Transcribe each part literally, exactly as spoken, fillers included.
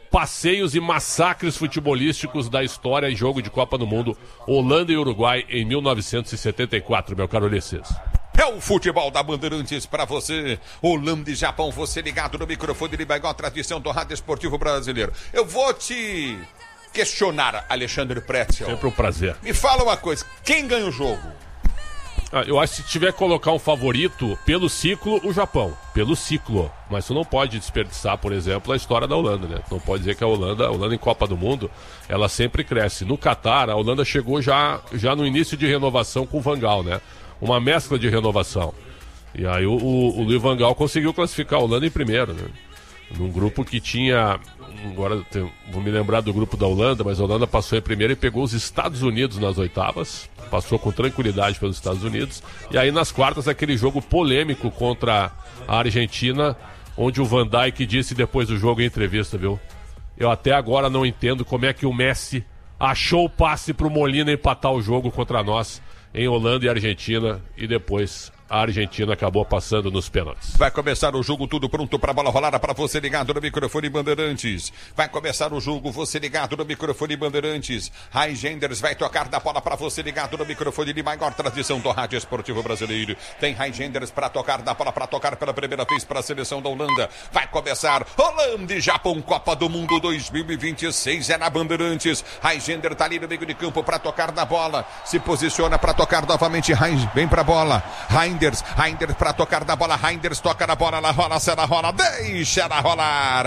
passeios e massacres futebolísticos da história em jogo de Copa do Mundo, Holanda e Uruguai em mil novecentos e setenta e quatro, meu caro Ulisses. É o futebol da Bandeirantes para você. Holanda e Japão, você ligado no microfone de Baigó, tradição do rádio esportivo brasileiro. Eu vou te questionar, Alexandre Pretzel. Sempre um prazer. Me fala uma coisa, quem ganha o jogo? Ah, eu acho que se tiver que colocar um favorito, pelo ciclo, o Japão. Pelo ciclo. Mas tu não pode desperdiçar, por exemplo, a história da Holanda, né? Tu não pode dizer que a Holanda, a Holanda em Copa do Mundo, ela sempre cresce. No Catar, a Holanda chegou já, já no início de renovação com o Van Gaal, né? Uma mescla de renovação. E aí o, o, o Louis Van Gaal conseguiu classificar a Holanda em primeiro, né? Num grupo que tinha... Agora tem, vou me lembrar do grupo da Holanda, mas a Holanda passou em primeiro e pegou os Estados Unidos nas oitavas. Passou com tranquilidade pelos Estados Unidos. E aí nas quartas, aquele jogo polêmico contra a Argentina, onde o Van Dijk disse depois do jogo em entrevista, viu? Eu até agora não entendo como é que o Messi achou o passe pro Molina empatar o jogo contra nós em Holanda e Argentina, e depois a Argentina acabou passando nos pênaltis. Vai começar o jogo, tudo pronto para a bola rolada, para você ligado no microfone Bandeirantes. Vai começar o jogo, você ligado no microfone Bandeirantes. Raigenders vai tocar da bola para você ligado no microfone de maior tradição do rádio esportivo brasileiro. Tem Raigenders para tocar da bola, para tocar pela primeira vez para a seleção da Holanda. Vai começar Holanda e Japão, Copa do Mundo dois mil e vinte e seis, é na Bandeirantes. Raigender tá ali no meio de campo para tocar da bola. Se posiciona para tocar novamente, Reis vem para a bola. Reinders, Reinders para tocar da bola, Reinders toca na bola, ela rola, se ela rola, deixa ela rolar.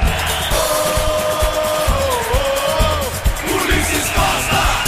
Ulisses Costa!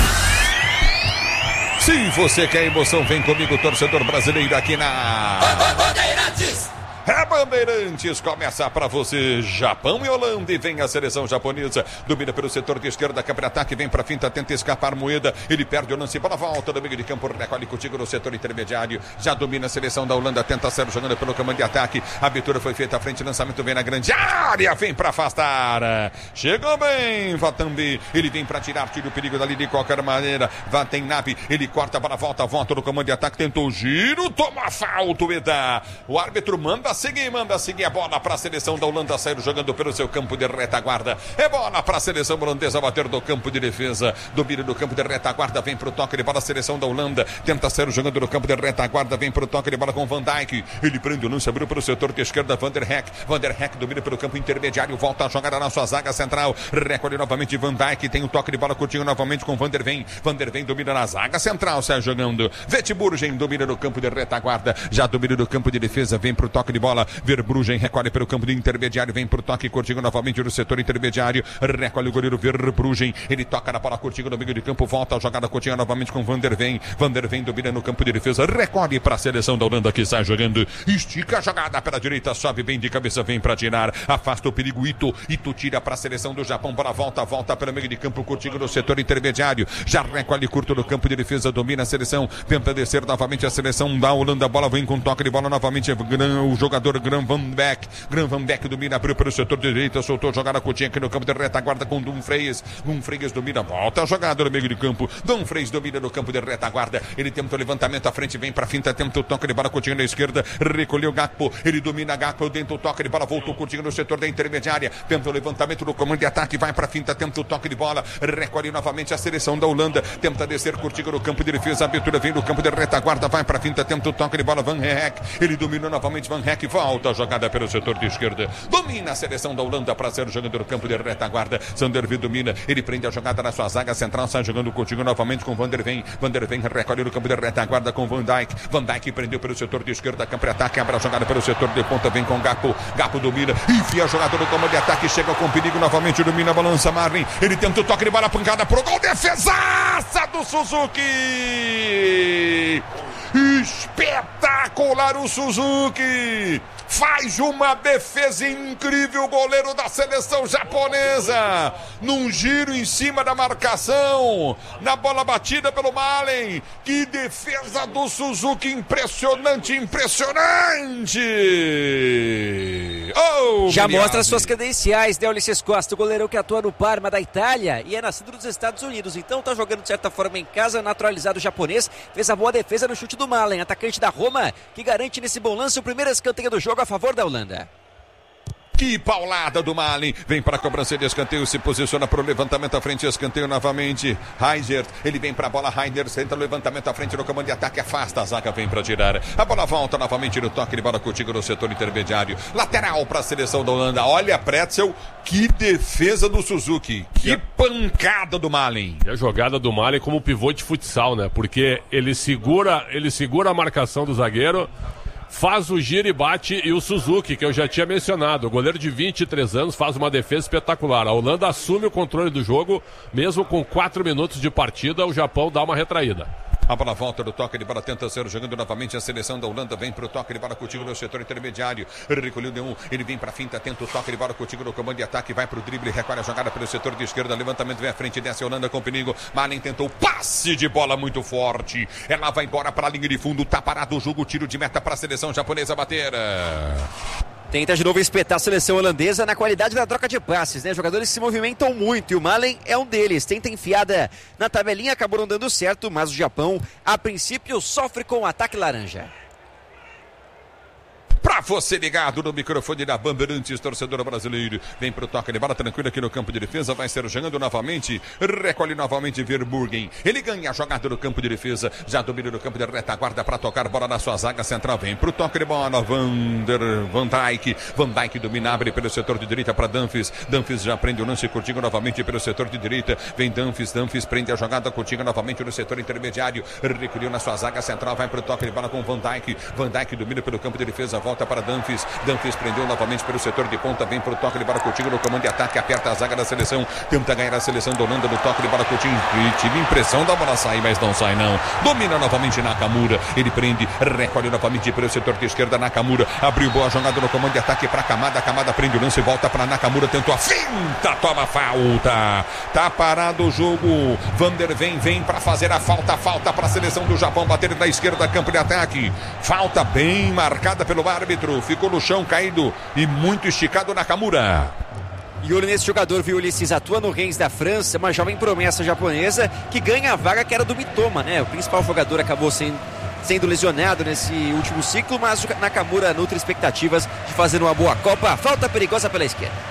Se você quer emoção, vem comigo, torcedor brasileiro, aqui na Bandeirantes! É Bandeirantes, começa pra você Japão e Holanda, e vem a seleção japonesa, domina pelo setor de esquerda, câmera ataque, vem pra finta, tenta escapar Moeda, ele perde o lance, bola volta do meio de campo, recolhe contigo no setor intermediário, já domina a seleção da Holanda, tenta ser jogando pelo comando de ataque, a abertura foi feita à frente, lançamento vem na grande área, vem pra afastar, chegou bem Vatambi, ele vem pra tirar, tira o perigo dali de qualquer maneira, Vatennabe, ele corta a bola, volta, volta no comando de ataque, tentou giro, toma falta, Eda, o árbitro manda seguir, manda seguir a bola para a seleção da Holanda, sair jogando pelo seu campo de retaguarda, é bola para a seleção holandesa bater do campo de defesa, domina do campo de retaguarda, vem para o toque de bola a seleção da Holanda, tenta sair jogando no campo de retaguarda, vem para o toque de bola com Van Dijk, ele prende o lance, abriu para o setor de esquerda, Van der Heck, Van der Heck domina pelo campo intermediário, volta a jogada na sua zaga central, recolhe novamente Van Dijk, tem o toque de bola curtinho novamente com Van der Ven, Van der Ven domina na zaga central, sai jogando, Vetburgen domina no campo de retaguarda, já domina no campo de defesa, vem para o toque de bola, Verbruggen recolhe pelo campo de intermediário, vem pro toque curtinho novamente no setor intermediário, recolhe o goleiro Verbruggen, ele toca na bola curtinho no meio de campo, volta a jogada curtinha novamente com Van der Ven, Van der Ven domina no campo de defesa, recolhe para a seleção da Holanda que sai jogando, estica a jogada pela direita, sobe bem de cabeça, vem para tirar, afasta o perigo, Ito, Ito tira para a seleção do Japão, para a volta, volta pelo meio de campo curtinho no setor intermediário, já recolhe curto no campo de defesa, domina a seleção, tenta descer novamente a seleção da Holanda, a bola vem com toque de bola novamente, o jogador Gran Van Beek, Gran Van Beek domina, abriu pelo setor direito, soltou jogada curtinha aqui no campo de retaguarda com Dumfries, Dumfries domina, volta a jogada no meio de campo, Dumfries domina no campo de retaguarda, ele tenta o levantamento à frente, vem pra finta, tenta o toque de bola curtinho na esquerda, recolheu Gakpo, ele domina Gakpo, dentro o toque de bola, voltou curtinho no setor da intermediária, tenta o levantamento no comando de ataque, vai pra finta, tenta o toque de bola, recolhe novamente a seleção da Holanda, tenta descer curtinho no campo de defesa, a abertura vem no campo de retaguarda, vai pra finta, tenta o toque de bola, Van Heck, ele dominou novamente Van Heck, volta a jogada pelo setor de esquerda, domina a seleção da Holanda para ser jogando no campo de retaguarda, Sandervi domina, ele prende a jogada na sua zaga central, sai jogando contigo novamente com Van der Ven, Van der Ven recolhe no campo de retaguarda com Van Dijk, Van Dijk prendeu pelo setor de esquerda, campo de ataque, abre a jogada pelo setor de ponta, vem com Gakpo, Gakpo domina, enfia a jogada no comando de ataque, chega com perigo novamente, domina, balança Marlin, ele tenta o toque de bola, pancada pro gol, defesaça do Suzuki! Espetacular o Suzuki! Faz uma defesa incrível, o goleiro da seleção japonesa, num giro em cima da marcação, na bola batida pelo Malen. Que defesa do Suzuki, impressionante, impressionante. Oh, Já Guilherme. mostra suas credenciais, né, Ulisses Costa, o goleirão que atua no Parma da Itália e é nascido nos Estados Unidos, então tá jogando de certa forma em casa, naturalizado japonês, fez a boa defesa no chute do Malen, atacante da Roma, que garante nesse bom lance o primeiro escanteio do jogo a favor da Holanda. Que paulada do Malen. Vem para a cobrança de escanteio. Se posiciona para o levantamento à frente. Escanteio novamente. Heiser. Ele vem para a bola. Heiser senta o levantamento à frente no comando de ataque. Afasta. A zaga vem para tirar. A bola volta novamente no toque de bola contigo no setor intermediário. Lateral para a seleção da Holanda. Olha, Pretzel. Que defesa do Suzuki. Que pancada do Malen. E a jogada do Malen como pivô de futsal, né? Porque ele segura, ele segura a marcação do zagueiro. Faz o giro e bate, e o Suzuki, que eu já tinha mencionado, o goleiro de vinte e três anos, faz uma defesa espetacular. A Holanda assume o controle do jogo, mesmo com quatro minutos de partida, o Japão dá uma retraída. A bola volta do toque de bola, tenta ser jogando novamente a seleção da Holanda, vem pro toque de bola contigo no setor intermediário, recolheu de um, ele vem pra finta, tenta o toque de bola contigo no comando de ataque, vai pro drible, recolhe a jogada pelo setor de esquerda, levantamento vem à frente, desce a Holanda com perigo, Malen tentou, passe de bola muito forte, ela vai embora pra linha de fundo, tá parado o jogo, tiro de meta pra seleção japonesa bater. Tenta de novo espetar a seleção holandesa na qualidade da troca de passes, né? Os jogadores se movimentam muito e o Malen é um deles. Tenta enfiada na tabelinha, acabou não dando certo, mas o Japão, a princípio, sofre com o ataque laranja. Pra você ligado no microfone da Bandeirantes, torcedor brasileiro. Vem pro toque de bola tranquilo aqui no campo de defesa. Vai ser jogando novamente. Recolhe novamente Verburgen. Ele ganha a jogada no campo de defesa. Já domina no campo de retaguarda para tocar bola na sua zaga central. Vem pro toque de bola. Vander, Van Dijk. Van Dijk domina, abre pelo setor de direita para Dumfries. Dumfries já prende o lance curtinho novamente pelo setor de direita. Vem Dumfries. Dumfries prende a jogada curtinho novamente no setor intermediário. Recolheu na sua zaga central. Vai pro toque de bola com Van Dijk. Van Dijk domina pelo campo de defesa. Volta para Dumfries. Dumfries prendeu novamente pelo setor de ponta. Vem pro toque de bola Coutinho no comando de ataque. Aperta a zaga da seleção. Tenta ganhar a seleção da Holanda no toque de bola Coutinho. E tive impressão da bola sair, mas não sai não. Domina novamente Nakamura. Ele prende, recolhe novamente pelo setor de esquerda. Nakamura abriu boa jogada no comando de ataque para Kamada. Kamada prende o lance e volta para Nakamura. Tentou a finta. Toma falta. Tá parado o jogo. Vander vem, vem para fazer a falta. Falta para a seleção do Japão. Bater da esquerda, campo de ataque. Falta bem marcada pelo árbitro. Ficou no chão, caído e muito esticado Nakamura. E olho nesse jogador, viu, Ulisses? Atua no Reims da França, uma jovem promessa japonesa que ganha a vaga que era do Mitoma, né? O principal jogador acabou sendo, sendo lesionado nesse último ciclo, mas o Nakamura nutre expectativas de fazer uma boa Copa. Falta perigosa pela esquerda.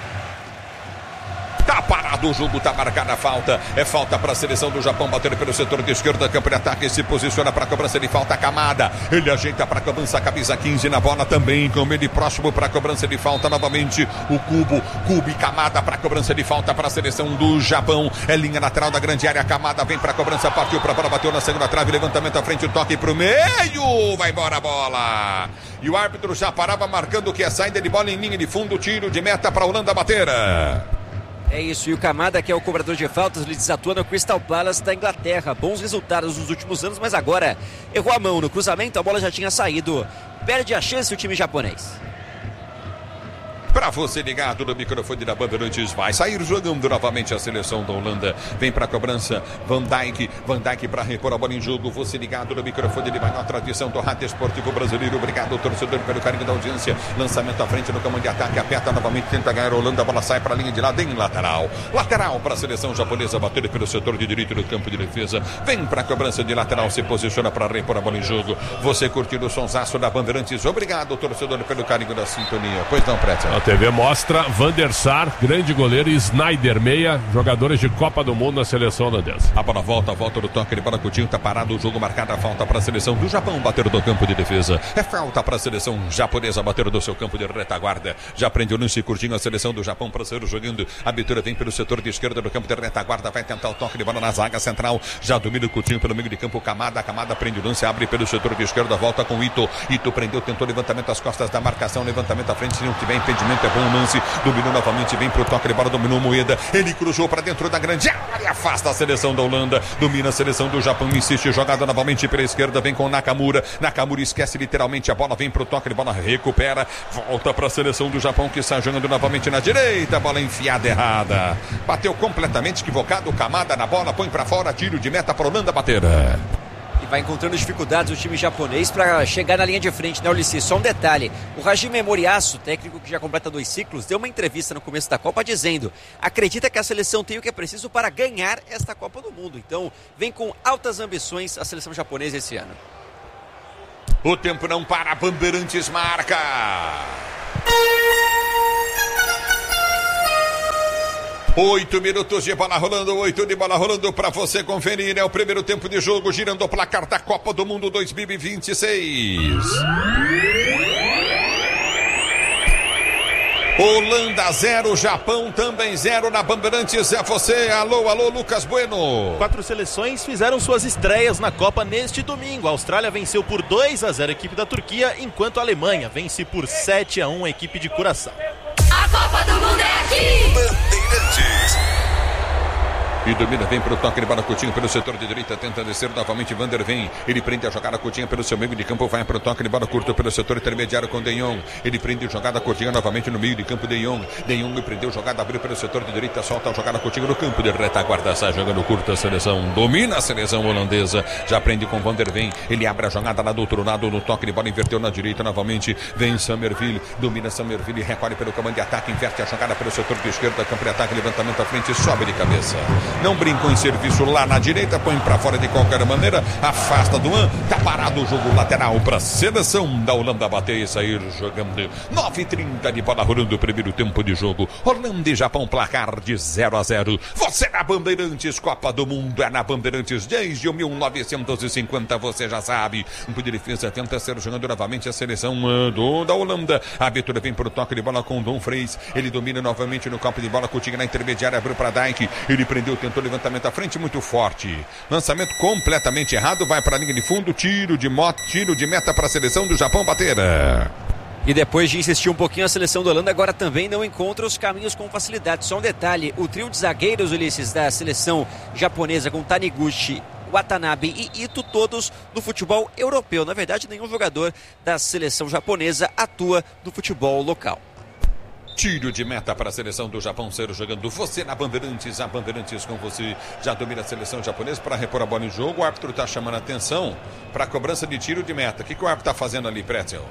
Tá parado o jogo, tá marcada a falta. É falta para a seleção do Japão bater pelo setor de esquerda, campo de ataque, se posiciona para a cobrança de falta. Kamada, ele ajeita para a cobrança, camisa quinze na bola também, com ele próximo para a cobrança de falta novamente. O Cubo, Cubo e Kamada para a cobrança de falta para a seleção do Japão. É linha lateral da grande área, Kamada vem para a cobrança, partiu para a bola, bateu na segunda trave, levantamento à frente, o toque para o meio, vai embora a bola. E o árbitro já parava marcando que é saída de bola em linha de fundo, tiro de meta para a Holanda bater. É isso, e o Kamada, que é o cobrador de faltas, ele desatua no Crystal Palace da Inglaterra. Bons resultados nos últimos anos, mas agora errou a mão no cruzamento, a bola já tinha saído. Perde a chance o time japonês. Para você ligado no microfone da Bandeirantes, vai sair jogando novamente a seleção da Holanda. Vem para a cobrança, Van Dijk. Van Dijk para repor a bola em jogo. Você ligado no microfone de maior tradição do rádio esportivo brasileiro. Obrigado, torcedor, pelo carinho da audiência. Lançamento à frente no comando de ataque. Aperta novamente, tenta ganhar a Holanda. A bola sai para a linha de lado em lateral. Lateral para a seleção japonesa. Bater pelo setor de direito do campo de defesa. Vem para a cobrança de lateral. Se posiciona para repor a bola em jogo. Você curtindo o sonsaço da Bandeirantes. Obrigado, torcedor, pelo carinho da sintonia. Pois não, Pretzel. A T V mostra Van der Sar, grande goleiro, e Snyder, meia, jogadores de Copa do Mundo na seleção holandesa. A bola volta, volta do toque de bola, Coutinho tá parado, o jogo marcado, a falta para a seleção do Japão, bater do campo de defesa. É falta para a seleção japonesa, bater do seu campo de retaguarda. Já prende o lance curtinho a seleção do Japão para ser jogando. A abertura vem pelo setor de esquerda do campo de retaguarda, vai tentar o toque de bola na zaga central. Já domina o Coutinho pelo meio de campo, Kamada, Kamada prende o lance, abre pelo setor de esquerda, volta com Ito. Ito prendeu, tentou levantamento às costas da marcação, levantamento à frente, se não tiver impedimento é bom lance, dominou novamente, vem pro toque de bola, dominou Moeda, ele cruzou para dentro da grande área, afasta a seleção da Holanda, domina a seleção do Japão, insiste, jogada novamente pela esquerda, vem com Nakamura, Nakamura esquece literalmente a bola, vem pro toque de bola, recupera, volta para a seleção do Japão que está jogando novamente na direita, bola enfiada errada, bateu completamente equivocado, Kamada na bola, põe para fora, tiro de meta para a Holanda bater. E vai encontrando dificuldades o time japonês para chegar na linha de frente, né, Ulisses? Só um detalhe, o Hajime Moriyasu, técnico que já completa dois ciclos, deu uma entrevista no começo da Copa dizendo, acredita que a seleção tem o que é preciso para ganhar esta Copa do Mundo. Então, vem com altas ambições a seleção japonesa esse ano. O tempo não para, Bandeirantes marca. Oito minutos de bola rolando, oito de bola rolando para você conferir. É o primeiro tempo de jogo, girando o placar da Copa do Mundo dois mil e vinte e seis. Holanda zero, Japão também zero na Bandeirantes. É você, alô, alô, Lucas Bueno. Quatro seleções fizeram suas estreias na Copa neste domingo. A Austrália venceu por dois a zero a equipe da Turquia, enquanto a Alemanha vence por sete a um a equipe de Curaçao. A Copa do Mundo é aqui! Bandeirantes. E domina, vem para o toque de bola, Coutinho pelo setor de direita, tenta descer novamente, Vander vem, ele prende a jogada, Coutinho pelo seu meio de campo, vai para o toque de bola curto pelo setor intermediário com De Jong, ele prende a jogada, Coutinho novamente no meio de campo, De Jong, De Jong prendeu a jogada, abriu pelo setor de direita, solta a jogada, Coutinho no campo de retaguarda, sai jogando curto a seleção, domina a seleção holandesa, já prende com Vander vem, ele abre a jogada lá do outro lado, no toque de bola, inverteu na direita novamente, vem Summerville, domina Summerville, recolhe pelo comando de ataque, inverte a jogada pelo setor de esquerda, campo de ataque, levantamento à frente, sobe de cabeça. Não brincou em serviço lá na direita, põe pra fora de qualquer maneira, afasta do An, tá parado o jogo lateral pra seleção da Holanda bater e sair jogando. nove e trinta de bola rolando o primeiro tempo de jogo. Holanda e Japão, placar de zero a zero. Você na Bandeirantes, Copa do Mundo é na Bandeirantes desde o mil novecentos e cinquenta, você já sabe. Um de defesa tenta ser jogando novamente a seleção do, da Holanda. A abertura vem pro toque de bola com Dom Freis, ele domina novamente no campo de bola, Coutinho na intermediária, abriu pra Dijk, ele prendeu, tentou levantamento à frente muito forte, lançamento completamente errado, vai para a linha de fundo, tiro de moto, tiro de meta para a seleção do Japão bater. E depois de insistir um pouquinho, a seleção da Holanda agora também não encontra os caminhos com facilidade. Só um detalhe, o trio de zagueiros, Ulisses, da seleção japonesa com Taniguchi, Watanabe e Ito, todos no futebol europeu. Na verdade, nenhum jogador da seleção japonesa atua no futebol local. Tiro de meta para a seleção do Japão ser jogando. Você na Bandeirantes, a Bandeirantes com você. Já domina a seleção japonesa para repor a bola em jogo. O árbitro está chamando a atenção para a cobrança de tiro de meta. O que, que o árbitro está fazendo ali, Pretzel?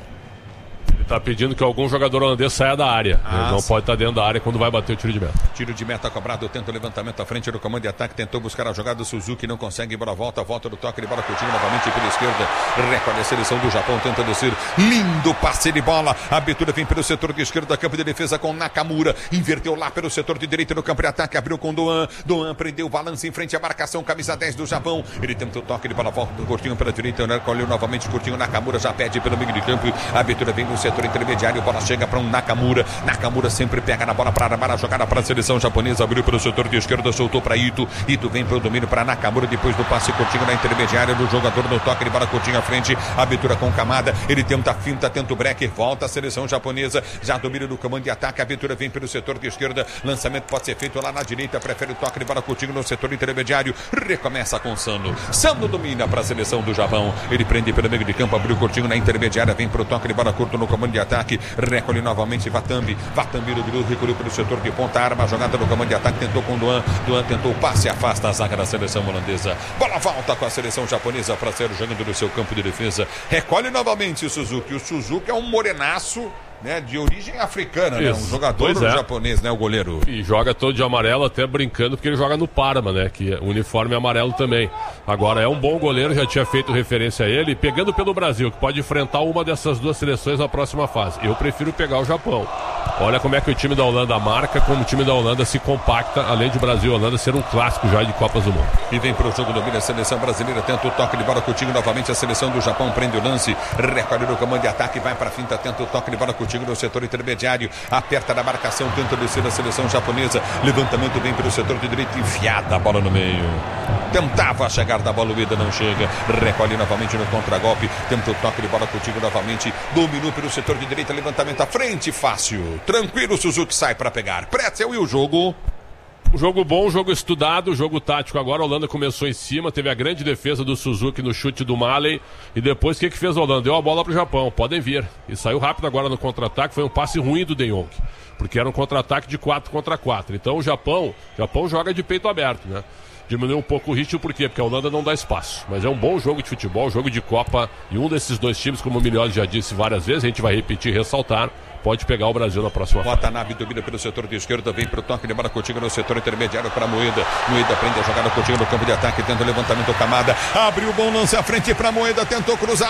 Ele está pedindo que algum jogador holandês saia da área. Ah, ele não sim. pode estar dentro da área quando vai bater o tiro de meta. Tiro de meta cobrado, tenta o levantamento à frente do comando de ataque, tentou buscar a jogada do Suzuki, não consegue, bola volta, volta do toque de bola, Coutinho novamente pela esquerda, recolhe a seleção do Japão, tenta descer, lindo passe de bola, a abertura vem pelo setor de esquerda, campo de defesa com Nakamura, inverteu lá pelo setor de direita no campo de ataque, abriu com Doan, Doan prendeu o balanço em frente à marcação, camisa dez do Japão, ele tenta o toque de bola, volta do Coutinho pela direita, recolheu novamente Coutinho, Nakamura já pede pelo meio de campo, a abertura vem no setor intermediário, bola chega para um Nakamura, Nakamura sempre pega na bola para armar a jogada para a seleção japonesa, abriu pelo setor de esquerda, soltou para Ito, Ito vem para o domínio para Nakamura, depois do passe Coutinho na intermediária do jogador no toque de bola, Coutinho à frente, abertura com Kamada, ele tenta a finta, tenta o break, volta a seleção japonesa, já domina no comando de ataque, a abertura vem pelo setor de esquerda, lançamento pode ser feito lá na direita, prefere o toque de bola, Coutinho no setor intermediário, recomeça com Sano, Sano domina para a seleção do Japão, ele prende pelo meio de campo, abriu Coutinho na intermediária, vem para o toque de bola curto no comando de ataque, recolhe novamente Vatambi, Vatambi do recolheu pelo setor de ponta, arma a jogada no comando de ataque, tentou com Doan, Doan tentou o passe, afasta a zaga da seleção holandesa, bola volta com a seleção japonesa para ser jogando no seu campo de defesa, recolhe novamente o Suzuki, o Suzuki é um morenaço, né, de origem africana, né, um jogador é. japonês, né, o goleiro. E joga todo de amarelo, até brincando, porque ele joga no Parma, né, que o uniforme é amarelo também. Agora é um bom goleiro, já tinha feito referência a ele, pegando pelo Brasil, que pode enfrentar uma dessas duas seleções na próxima fase. Eu prefiro pegar o Japão. Olha como é que o time da Holanda marca, como o time da Holanda se compacta, além de Brasil e Holanda ser um clássico já de Copas do Mundo. E vem para o jogo, domina a seleção brasileira, tenta o toque de bola, Coutinho novamente, a seleção do Japão prende o lance, recolhe no comando de ataque, vai para a finta, tenta o toque de bola, Coutinho no setor intermediário, aperta na marcação, tenta descer a seleção japonesa, levantamento vem pelo setor de direita, enfiada a bola no meio, tentava chegar da bola, o Ida não chega, recolhe novamente no contragolpe, tenta o toque de bola, Coutinho novamente, dominou pelo setor de direita, levantamento à frente, fácil, tranquilo, Suzuki sai para pegar, Pretzel e o jogo... Um jogo bom, jogo estudado, jogo tático agora. A Holanda começou em cima, teve a grande defesa do Suzuki no chute do Malen. E depois o que, que fez a Holanda? Deu a bola pro Japão, podem vir. E saiu rápido agora no contra-ataque, foi um passe ruim do De Jong, porque era um contra-ataque de quatro contra quatro. Então o Japão, o Japão joga de peito aberto, né? Diminuiu um pouco o ritmo, por quê? Porque a Holanda não dá espaço. Mas é um bom jogo de futebol, jogo de Copa. E um desses dois times, como o Milioli já disse várias vezes, a gente vai repetir e ressaltar, pode pegar o Brasil na próxima fase. Watanabe domina pelo setor de esquerda, vem pro toque de bola, Coutinho no setor intermediário para Moeda. Moeda prende a jogada, Coutinho no campo de ataque, tenta o levantamento, Kamada, abriu o bom lance à frente para Moeda, tentou cruzamento,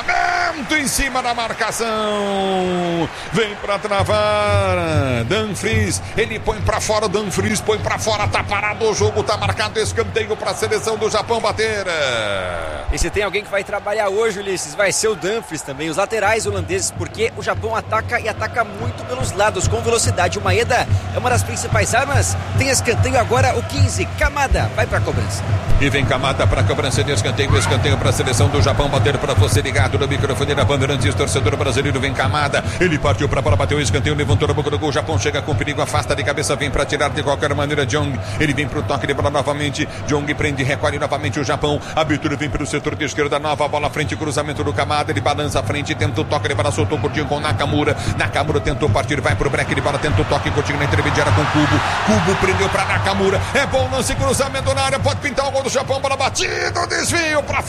Vento em cima da marcação. Vem pra travar. Dumfries, ele põe pra fora. Dumfries põe pra fora. Tá parado o jogo. Tá marcado escanteio pra seleção do Japão bater. E se tem alguém que vai trabalhar hoje, Ulisses, vai ser o Dumfries também. Os laterais holandeses, porque o Japão ataca e ataca muito pelos lados, com velocidade. O Maeda é uma das principais armas. Tem escanteio agora, o quinze. Kamada vai pra cobrança. E vem Kamada pra cobrança de escanteio. Escanteio pra seleção do Japão bater pra você ligado no microfone da Bandeirantes, torcedor brasileiro. Vem Kamada. Ele partiu pra bola, bateu o escanteio, levantou na boca do gol. O Japão chega com perigo, afasta de cabeça, vem pra tirar de qualquer maneira. Jong, ele vem pro toque de bola novamente. Jong prende, recolhe novamente o Japão. A abertura vem pelo setor de esquerda, nova bola à frente, cruzamento do Kamada. Ele balança a frente, tenta o toque de bola, soltou curtinho com Nakamura. Nakamura tentou partir, vai pro break de bola, tenta o toque curtinho na intermediária com Kubo. Kubo prendeu pra Nakamura. É bom lance, cruzamento na área, pode pintar o gol do Japão. Bola batida, desvio pra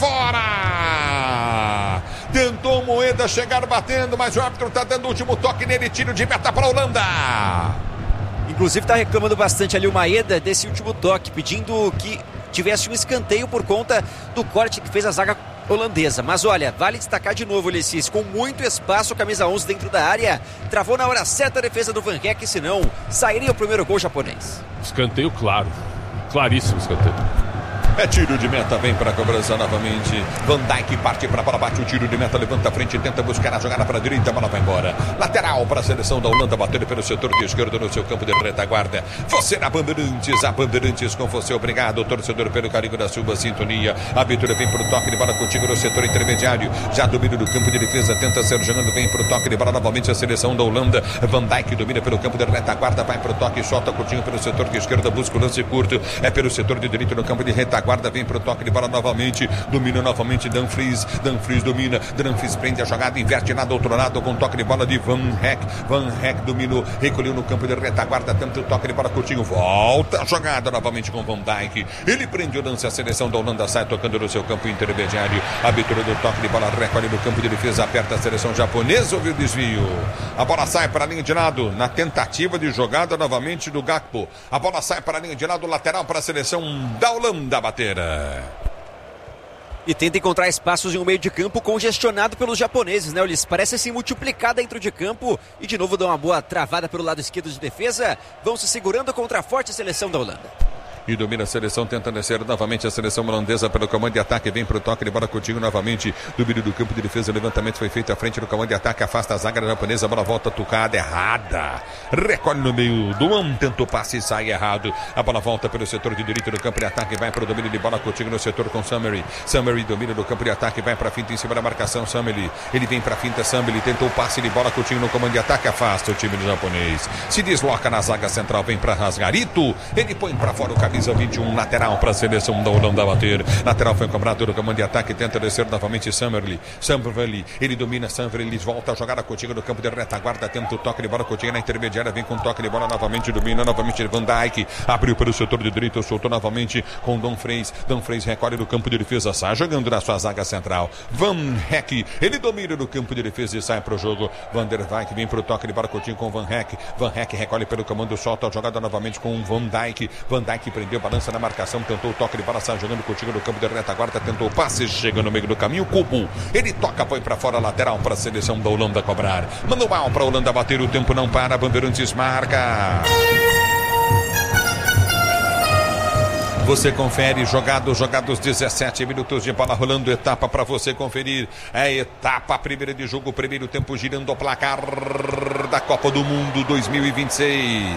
fora. Tentou Moeda chegar batendo, mas o árbitro tá dando o último toque nele, tiro de meta pra Holanda. Inclusive tá reclamando bastante ali o Maeda desse último toque, pedindo que tivesse um escanteio por conta do corte que fez a zaga holandesa. Mas olha, vale destacar de novo, Ulisses, com muito espaço, camisa onze dentro da área, travou na hora certa a defesa do Van Heck, senão sairia o primeiro gol japonês. Escanteio claro, claríssimo escanteio. É tiro de meta, vem para a cobrança novamente. Van Dijk parte para a bola, bate o tiro de meta, levanta a frente, tenta buscar a jogada para a direita, a bola vai embora. Lateral para a seleção da Holanda, batendo pelo setor de esquerda no seu campo de retaguarda. Você na Bandeirantes, a Bandeirantes com você, obrigado, torcedor, pelo carinho da sua sintonia. A abertura vem para o toque de bola contigo no setor intermediário. Já domina do campo de defesa, tenta ser jogando, vem para o toque de bola novamente a seleção da Holanda. Van Dijk domina pelo campo de retaguarda, vai para o toque, solta curtinho pelo setor de esquerda, busca o lance curto. É pelo setor de direito no campo de retaguarda. Guarda, vem pro toque de bola novamente, domina novamente Dumfries, Dumfries domina, Dumfries prende a jogada, inverte lá do outro lado com toque de bola de Van Heck, Van Heck dominou, recolheu no campo de retaguarda, tenta o toque de bola curtinho, volta a jogada novamente com Van Dijk, ele prende o lance, a seleção da Holanda sai tocando no seu campo intermediário, abertura do toque de bola, recolhe no campo de defesa, aperta a seleção japonesa, houve o desvio, a bola sai para a linha de lado, na tentativa de jogada novamente do Gakpo, a bola sai para a linha de lado, lateral para a seleção da Holanda bater. E tenta encontrar espaços em um meio de campo congestionado pelos japoneses, né, Ulisses? Parece se multiplicar dentro de campo e de novo dá uma boa travada pelo lado esquerdo de defesa. Vão se segurando contra a forte seleção da Holanda. E domina a seleção, tenta descer novamente a seleção holandesa pelo comando de ataque, vem para o toque de bola curtinho novamente, domínio do campo de defesa, o levantamento foi feito à frente do comando de ataque, afasta a zaga japonesa, a bola volta tucada, errada, recolhe no meio do um, tentou passe e sai errado, a bola volta pelo setor de direito do campo de ataque, vai para o domínio de bola curtinho no setor com Summary, Summary domina do campo de ataque, vai para a finta em cima da marcação, Summary, ele vem para a finta, Summary, tentou passe de bola curtinho no comando de ataque, afasta o time do japonês, se desloca na zaga central, vem para Rasgarito, ele põe para fora o camisa vinte e um, lateral para a seleção da Holanda bater. Lateral foi cobrado do comando de ataque, tenta descer novamente Summerly. Summerly, ele domina Summerly, volta a jogada contigo no campo de retaguarda, tenta o toque de bola contigo na intermediária, vem com toque de bola novamente, domina novamente Van Dijk, abriu pelo setor de direito, soltou novamente com Dumfries. Dumfries recolhe do campo de defesa, sai jogando na sua zaga central. Van Heck, ele domina no campo de defesa e sai para o jogo. Van der Dijk vem para o toque de bola contigo com Van Heck. Van Heck recolhe pelo comando, solta a jogada novamente com Van Dijk. Van Dijk prendeu, balança na marcação, tentou o toque de bola, sai jogando contigo no campo de retaguarda, tentou o passe, chega no meio do caminho, Kubo, ele toca, põe para fora, lateral para a seleção da Holanda cobrar, manual para a Holanda bater, o tempo não para, Bandeirantes marca. Você confere, jogados, jogados dezessete minutos de bola rolando, etapa para você conferir, é etapa primeira de jogo, primeiro tempo girando o placar da Copa do Mundo dois mil e vinte e seis.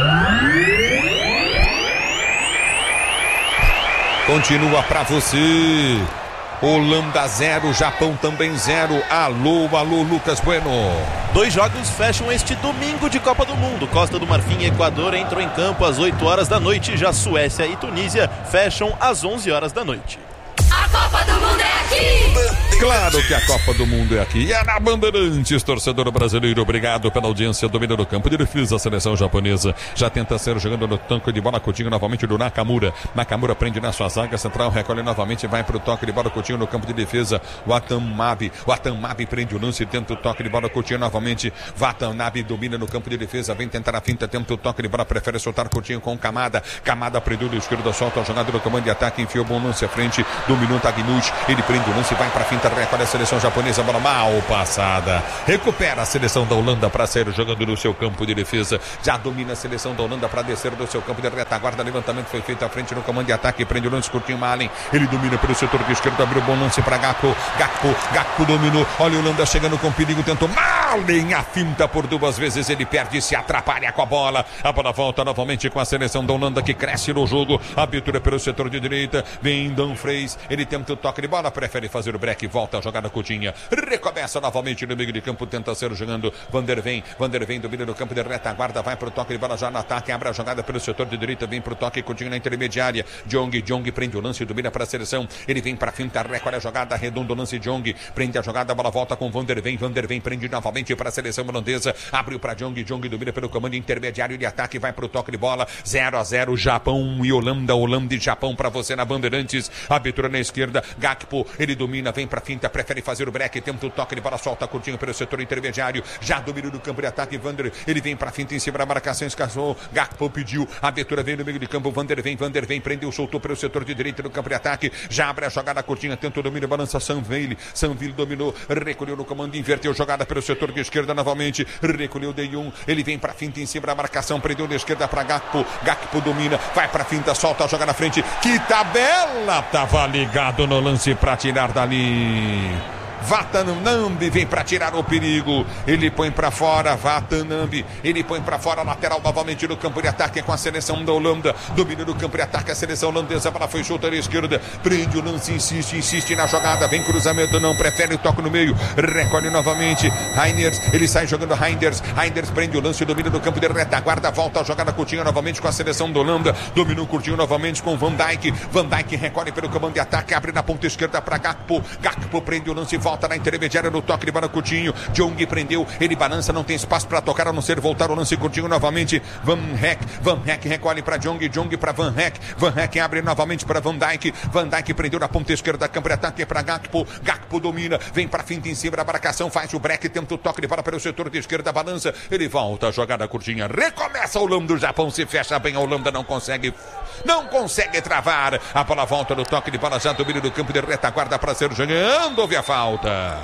Continua para você. Holanda zero, Japão também zero. Alô, alô, Lucas Bueno. Dois jogos fecham este domingo de Copa do Mundo. Costa do Marfim e Equador entram em campo às oito horas da noite. Já Suécia e Tunísia fecham às onze horas da noite. A Copa do Mundo é aqui! Claro que a Copa do Mundo é aqui. E é na Bandeirantes, torcedor brasileiro. Obrigado pela audiência. Domina do campo de defesa, a seleção japonesa já tenta ser jogando no tanque de bola curtinho novamente do Nakamura. Nakamura prende na sua zaga central, recolhe novamente, vai para o toque de bola curtinho no campo de defesa. Watanabe, Watanabe prende o lance, tenta o toque de bola curtinho novamente. Watanabe domina no campo de defesa, vem tentar a finta, tenta o toque de bola, prefere soltar curtinho com Kamada. Kamada prendeu do esquerdo, solta a jogada do comando de ataque, enfiou o bom lance à frente. Dominou Tagnucci, ele prende o lance, vai para a finta finta, recolhe a seleção japonesa, bola mal passada. Recupera a seleção da Holanda para sair jogando no seu campo de defesa. Já domina a seleção da Holanda para descer do seu campo de retaguarda. Levantamento foi feito à frente no comando de ataque. Prende o lance, curtinho Malen. Ele domina pelo setor de esquerda, abriu bom lance para Gakpo. Gakpo, Gakpo dominou. Olha o Holanda chegando com perigo, tentou Malen a finta por duas vezes. Ele perde, se atrapalha com a bola. A bola volta novamente com a seleção da Holanda que cresce no jogo. Abertura pelo setor de direita. Vem Dumfries. Ele tenta o toque de bola, prefere fazer o break. Volta a jogada curtinha. Recomeça novamente no meio de campo. Tenta ser jogando. Vander vem. Vander vem, domina no campo de retaguarda. Vai pro toque de bola já no ataque. Abre a jogada pelo setor de direita. Vem pro toque curtinho na intermediária. Jong, Jong prende o lance, domina para a seleção. Ele vem para finta, recolhe a jogada. Arredonda o lance. Jong prende a jogada. A bola volta com Vander vem. Vander vem, prende novamente para a seleção holandesa. Abriu para Jong. Jong domina pelo comando intermediário de ataque. Vai pro toque de bola. zero a zero. Japão e Holanda. Holanda e Japão para você na Bandeirantes. Abertura na esquerda. Gakpo, ele domina, vem pra finta, prefere fazer o break, tenta o toque de bola, solta curtinho pelo setor intermediário, já dominou no campo de ataque, Vander, ele vem pra finta em cima da marcação, escasou, Gakpo pediu, a abertura vem no meio de campo, Vander vem, Vander vem, prendeu, soltou pelo setor de direita no campo de ataque, já abre a jogada curtinha, tenta o domínio, balança Sanville, Sanville dominou, recolheu no comando, inverteu jogada pelo setor de esquerda novamente, recolheu De Jong, ele vem pra finta em cima da marcação, prendeu da esquerda pra Gakpo, Gakpo domina, vai pra finta, solta a jogada na frente, que tabela, tava ligado no lance para tirar dali. Vatanambi vem para tirar o perigo, ele põe para fora, Vatanambi, ele põe para fora, lateral novamente no campo de ataque com a seleção da Holanda, domina no campo de ataque a seleção holandesa, para foi chuta à esquerda, prende o lance, insiste, insiste na jogada, vem cruzamento, não, prefere o toque no meio, recolhe novamente, Reinders, ele sai jogando Reinders, Reinders prende o lance, domina no campo de retaguarda, volta a jogada curtinha novamente com a seleção da Holanda, domina o curtinho novamente com Van Dijk, Van Dijk recolhe pelo comando de ataque, abre na ponta esquerda para Gakpo, Gakpo prende o lance, volta na intermediária no toque de bola curtinho, Jong prendeu, ele balança, não tem espaço para tocar a não ser voltar o lance curtinho novamente, Van Heck, Van Heck recolhe para Jong, Jong para Van Heck, Van Heck abre novamente para Van Dijk, Van Dijk prendeu na ponta esquerda, campo de ataque para Gakpo, Gakpo domina, vem para finta em cima da marcação, faz o break, tenta o toque de bola pelo setor de esquerda, balança, ele volta a jogada curtinha, recomeça, o Holanda do Japão se fecha bem, a Holanda não consegue, não consegue travar, a bola volta no toque de bola, já domina do campo de retaguarda para ser jogando, houve a falta.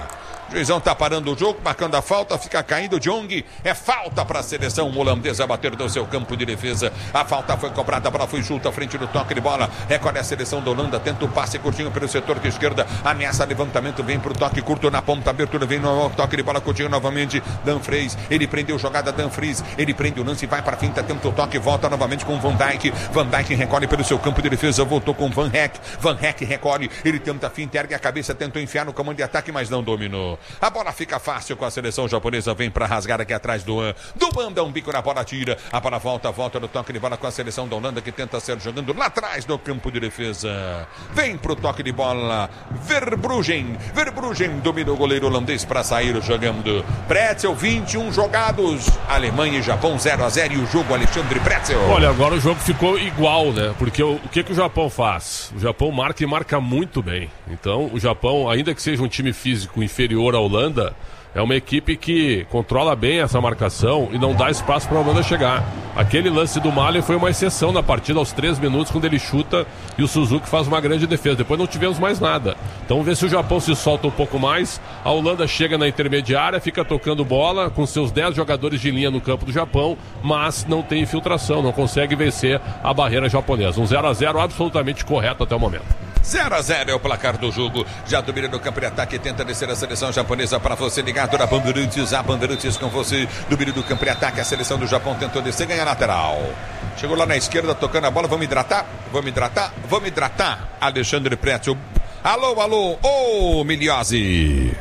O juizão tá parando o jogo, marcando a falta, fica caindo Jong, é falta para a seleção holandesa bater do seu campo de defesa, a falta foi cobrada, a bola foi junto à frente do toque de bola, recolhe a seleção da Holanda, tenta o passe curtinho pelo setor de esquerda, ameaça levantamento, vem pro toque curto na ponta, abertura, vem no toque de bola curtinho novamente, Dumfries, ele prendeu jogada, Dumfries, ele prende o lance, vai para finta, tenta o toque, volta novamente com Van Dijk, Van Dijk recolhe pelo seu campo de defesa, voltou com Van Heck, Van Heck recolhe, ele tenta a finta, ergue a cabeça, tentou enfiar no comando de ataque, mas não dominou. A bola fica fácil com a seleção japonesa, vem para rasgar aqui atrás do An. Do An dá um bico na bola, tira. A bola volta, volta no toque de bola com a seleção da Holanda que tenta ser jogando lá atrás do campo de defesa. Vem pro toque de bola. Verbruggen. Verbruggen domina o goleiro holandês para sair jogando. Pretzel, vinte e um jogados. Alemanha e Japão zero a zero e o jogo Alexandre Pretzel. Olha, agora o jogo ficou igual, né? Porque o, o que, que o Japão faz? O Japão marca e marca muito bem. Então, o Japão, ainda que seja um time físico inferior à Holanda, é uma equipe que controla bem essa marcação e não dá espaço para a Holanda chegar. Aquele lance do Malen foi uma exceção na partida aos três minutos, quando ele chuta e o Suzuki faz uma grande defesa. Depois não tivemos mais nada. Então vamos ver se o Japão se solta um pouco mais. A Holanda chega na intermediária, fica tocando bola com seus dez jogadores de linha no campo do Japão, mas não tem infiltração, não consegue vencer a barreira japonesa. Um zero a zero absolutamente correto até o momento. zero a zero é o placar do jogo. Já domina no campo de ataque, tenta descer a seleção japonesa para você ligado na Bandeirantes. A Bandeirantes com você. Domina do campo de ataque, a seleção do Japão tentou descer, ganha lateral. Chegou lá na esquerda, tocando a bola. Vamos hidratar? Vamos hidratar? Vamos hidratar. Alexandre Pretzel. Alô, alô, ô, oh, Miliose.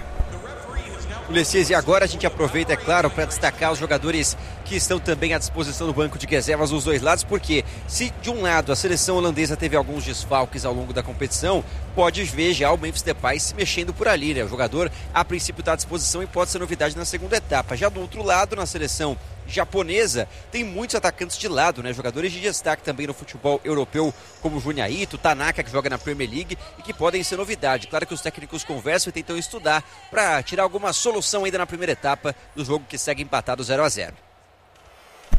Ulisses, e agora a gente aproveita, é claro, para destacar os jogadores que estão também à disposição do banco de reservas dos dois lados, porque se de um lado a seleção holandesa teve alguns desfalques ao longo da competição, pode ver já o Memphis Depay se mexendo por ali, né? O jogador a princípio está à disposição e pode ser novidade na segunda etapa. Já do outro lado, na seleção japonesa, tem muitos atacantes de lado, né? Jogadores de destaque também no futebol europeu, como o Junya Ito, Tanaka, que joga na Premier League e que podem ser novidade. Claro que os técnicos conversam e tentam estudar para tirar alguma solução ainda na primeira etapa do jogo que segue empatado zero a zero.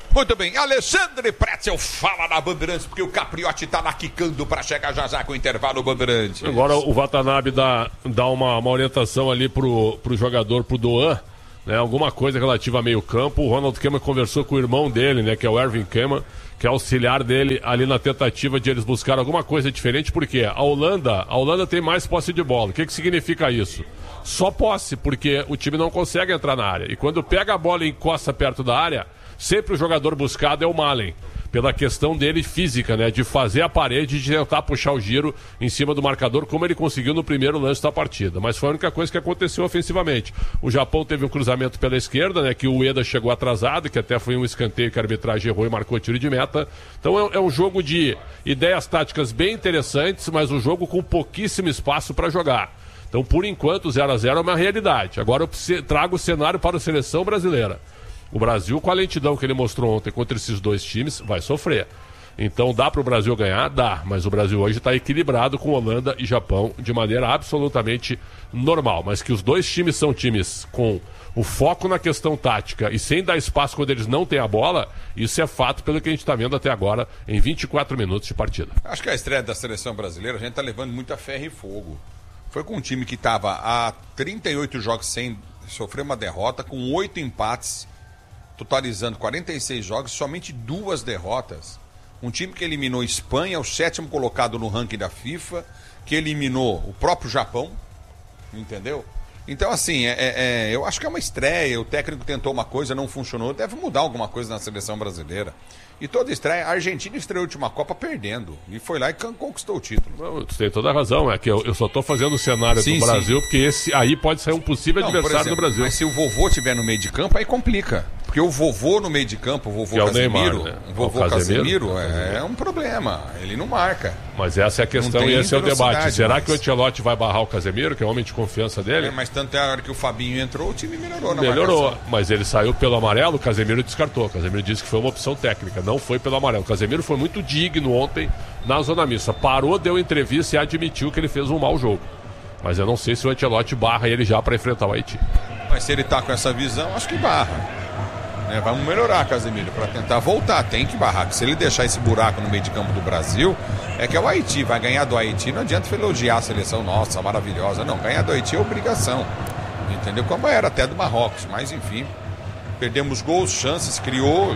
Muito bem, Alexandre Pretzel fala na Bandeirantes, porque o Capriotti tá lá quicando pra chegar já já com o intervalo Bandeirantes. Agora o Watanabe dá, dá uma, uma orientação ali pro, pro jogador, pro Doan, né, alguma coisa relativa a meio campo. O Ronald Koeman conversou com o irmão dele, né, que é o Erwin Koeman, que é auxiliar dele ali na tentativa de eles buscar alguma coisa diferente, porque a Holanda, a Holanda tem mais posse de bola. O que que significa isso? Só posse, porque o time não consegue entrar na área. E quando pega a bola e encosta perto da área, sempre o jogador buscado é o Malen, pela questão dele física, né, de fazer a parede e de tentar puxar o giro em cima do marcador, como ele conseguiu no primeiro lance da partida. Mas foi a única coisa que aconteceu ofensivamente. O Japão teve um cruzamento pela esquerda, né, que o Ueda chegou atrasado, que até foi um escanteio que a arbitragem errou e marcou tiro de meta. Então é, é um jogo de ideias táticas bem interessantes, mas um jogo com pouquíssimo espaço para jogar. Então, por enquanto, zero a zero é uma realidade. Agora eu trago o cenário para a seleção brasileira. O Brasil, com a lentidão que ele mostrou ontem contra esses dois times, vai sofrer. Então, dá para o Brasil ganhar? Dá. Mas o Brasil hoje está equilibrado com Holanda e Japão de maneira absolutamente normal. Mas que os dois times são times com o foco na questão tática e sem dar espaço quando eles não têm a bola, isso é fato pelo que a gente está vendo até agora em vinte e quatro minutos de partida. Acho que a estreia da seleção brasileira, a gente está levando muita ferro e fogo. Foi com um time que estava há trinta e oito jogos sem sofrer uma derrota, com oito empates, totalizando quarenta e seis jogos, somente duas derrotas. Um time que eliminou Espanha, o sétimo colocado no ranking da FIFA, que eliminou o próprio Japão, entendeu? Então, assim, é, é, eu acho que é uma estreia, o técnico tentou uma coisa, não funcionou, deve mudar alguma coisa na seleção brasileira. E toda estreia, a Argentina estreou a última Copa perdendo, e foi lá e conquistou o título. Não, tu tem toda a razão, é que eu, eu só estou fazendo o cenário sim, do Brasil, sim. Porque esse aí pode sair um possível não, adversário exemplo, do Brasil. Mas se o vovô estiver no meio de campo, aí complica. Porque o vovô no meio de campo, o vovô que Casemiro, é o Neymar, né? o vovô o Casemiro, Casemiro é, é um problema, ele não marca. Mas essa é a questão e esse é o debate. Será mas... que o Ancelotti vai barrar o Casemiro, que é homem de confiança dele? É, mas tanto é a hora que o Fabinho entrou, o time melhorou na Melhorou, marcação. Mas ele saiu pelo amarelo, o Casemiro descartou. O Casemiro disse que foi uma opção técnica, não foi pelo amarelo. O Casemiro foi muito digno ontem na zona mista. Parou, deu entrevista e admitiu que ele fez um mau jogo. Mas eu não sei se o Ancelotti barra ele já para enfrentar o Haiti. Mas se ele tá com essa visão, acho que barra. É, vamos melhorar, Casemiro, para tentar voltar. Tem que barrar, porque se ele deixar esse buraco no meio de campo do Brasil, é que é o Haiti, vai ganhar do Haiti. Não adianta elogiar a seleção nossa, maravilhosa. Não, ganhar do Haiti é obrigação. Entendeu? Como era até do Marrocos. Mas, enfim, perdemos gols, chances, criou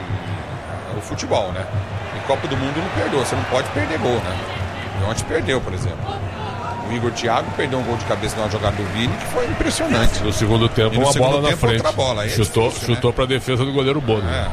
o futebol, né? Em Copa do Mundo não perdoa, você não pode perder gol, né? E ontem perdeu, por exemplo. O Igor Thiago perdeu um gol de cabeça numa jogada do Vini que foi impressionante. No segundo tempo, uma bola na frente. Outra bola. Chutou, é difícil, chutou né? para a defesa do goleiro Bono. É.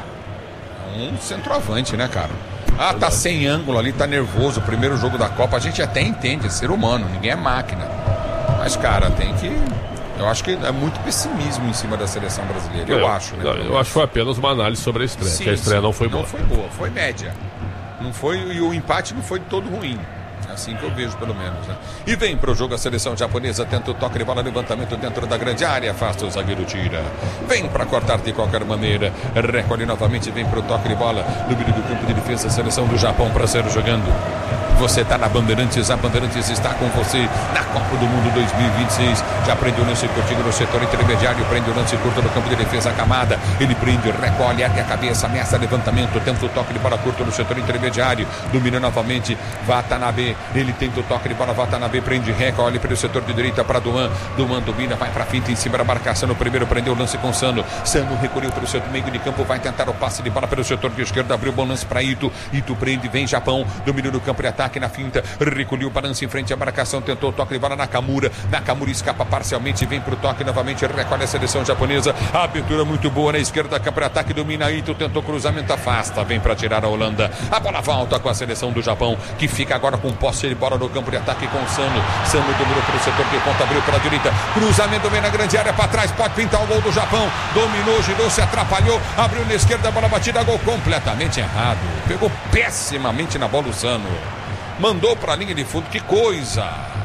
Um centroavante, né, cara? Ah, tá sem ângulo ali, tá nervoso. O primeiro jogo da Copa, a gente até entende, é ser humano, ninguém é máquina. Mas, cara, tem que... Eu acho que é muito pessimismo em cima da seleção brasileira. Eu, eu acho, né? Eu acho que foi apenas uma análise sobre a estreia. Sim, que a estreia sim, não foi boa. Não foi boa, foi média. Não foi, e o empate não foi de todo ruim. Assim que eu vejo, pelo menos, né? E vem pro jogo a seleção japonesa, tenta o toque de bola, levantamento dentro da grande área, afasta o zagueiro, tira. Vem para cortar de qualquer maneira, recolhe novamente, vem pro toque de bola, no meio do campo de defesa, a seleção do Japão para ser jogando. Você está na Bandeirantes, a Bandeirantes está com você na Copa do Mundo dois mil e vinte e seis. Já prende o lance curtinho no setor intermediário, prende o lance curto no campo de defesa, a Camada. Ele prende, recolhe, ergue a cabeça, ameaça levantamento, tenta o toque de bola curto no setor intermediário. Domina novamente, Watanabe. Ele tenta o toque de bola, Watanabe prende, recolhe para o setor de direita para Duan. Duan domina, vai para a finta em cima da marcação. No primeiro prendeu o lance com Sano. Sano recolheu para o seu meio de campo, vai tentar o passe de bola pelo setor de esquerda, abriu o bom lance para Ito. Ito prende, vem Japão, domina no campo de ataque. Na finta, recolheu o balanço em frente à marcação, tentou o toque de bola na Nakamura, Nakamura escapa parcialmente, vem pro toque novamente, recolhe a seleção japonesa, a abertura muito boa na esquerda, campo de ataque, domina Ito, tentou cruzamento, afasta, vem para tirar a Holanda, a bola volta com a seleção do Japão, que fica agora com posse de bola no campo de ataque com Sano, Sano dominou pro setor de ponta, abriu pela direita, cruzamento vem na grande área, para trás, pode pintar o gol do Japão, dominou, girou, se atrapalhou, abriu na esquerda, a bola batida, gol completamente errado, pegou pessimamente na bola o Sano. Mandou para a linha de fundo, que coisa!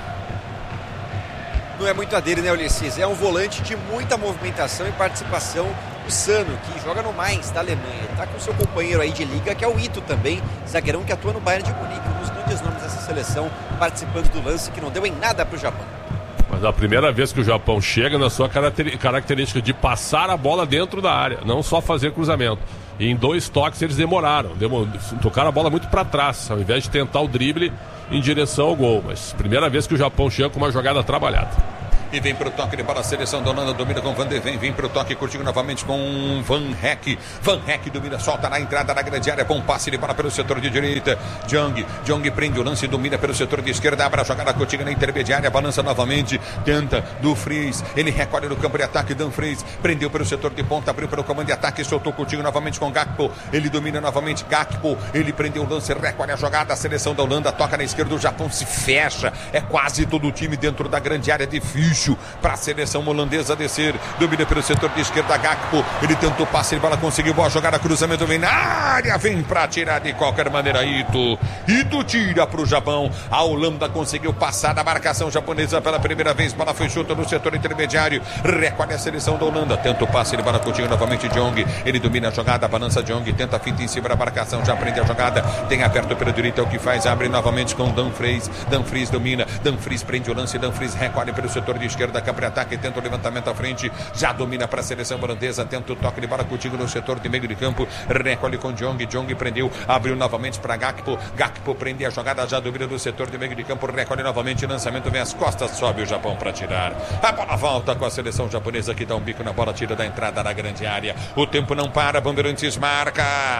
Não é muito a dele, né, Ulisses? É um volante de muita movimentação e participação. O Sano, que joga no Mainz da Alemanha. Está com seu companheiro aí de liga, que é o Ito também, zagueirão que atua no Bayern de Munique. Um dos grandes nomes dessa seleção, participando do lance que não deu em nada para o Japão. Mas é a primeira vez que o Japão chega na sua característica de passar a bola dentro da área, não só fazer cruzamento. E em dois toques eles demoraram, demor... tocaram a bola muito para trás, ao invés de tentar o drible em direção ao gol. Mas primeira vez que o Japão chega com uma jogada trabalhada. E vem pro toque de bola, a seleção da Holanda domina com Van de Ven, vem pro toque, curtindo novamente com Van Heck. Van Heck domina, solta na entrada da grande área, bom passe de bola pelo setor de direita. Jong, Jong prende o lance, domina pelo setor de esquerda, abre a jogada, curtindo na intermediária, balança novamente, tenta do Fries, ele recolhe no campo de ataque, Dan Fries, prendeu pelo setor de ponta, abriu pelo comando de ataque, soltou curtindo novamente com Gakpo, ele domina novamente, Gakpo, ele prendeu o lance, recolhe a jogada, a seleção da Holanda toca na esquerda, o Japão se fecha, é quase todo o time dentro da grande área, difícil para a seleção holandesa descer, domina pelo setor de esquerda, Gakpo, ele tentou passe de bola, conseguiu boa jogada, cruzamento vem na área, vem para tirar de qualquer maneira, Ito, Ito tira para o Japão, a Holanda conseguiu passar da marcação japonesa pela primeira vez, bola foi chuta no setor intermediário, recolhe a seleção da Holanda, tenta o passe de bola, continua novamente Jong, ele domina a jogada, balança Jong, tenta a finta em cima da marcação, já prende a jogada, tem aberto pela direita, é o que faz, abre novamente com Dan Fries, Dan Fries domina, Dan Fries prende o lance, Dan Fries recolhe pelo setor de esquerda, campo de ataque, tenta o levantamento à frente, já domina para a seleção holandesa, tenta o toque de bola contigo no setor de meio de campo, recolhe com Jong, Jong prendeu, abriu novamente para Gakpo, Gakpo prende a jogada, já domina do setor de meio de campo, recolhe novamente, lançamento vem às costas, sobe o Japão para tirar, a bola volta com a seleção japonesa que dá um bico na bola, tira da entrada da grande área, o tempo não para, Bandeirantes marca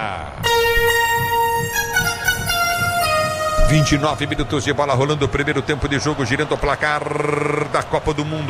vinte e nove minutos de bola rolando, o primeiro tempo de jogo, girando o placar da Copa do Mundo.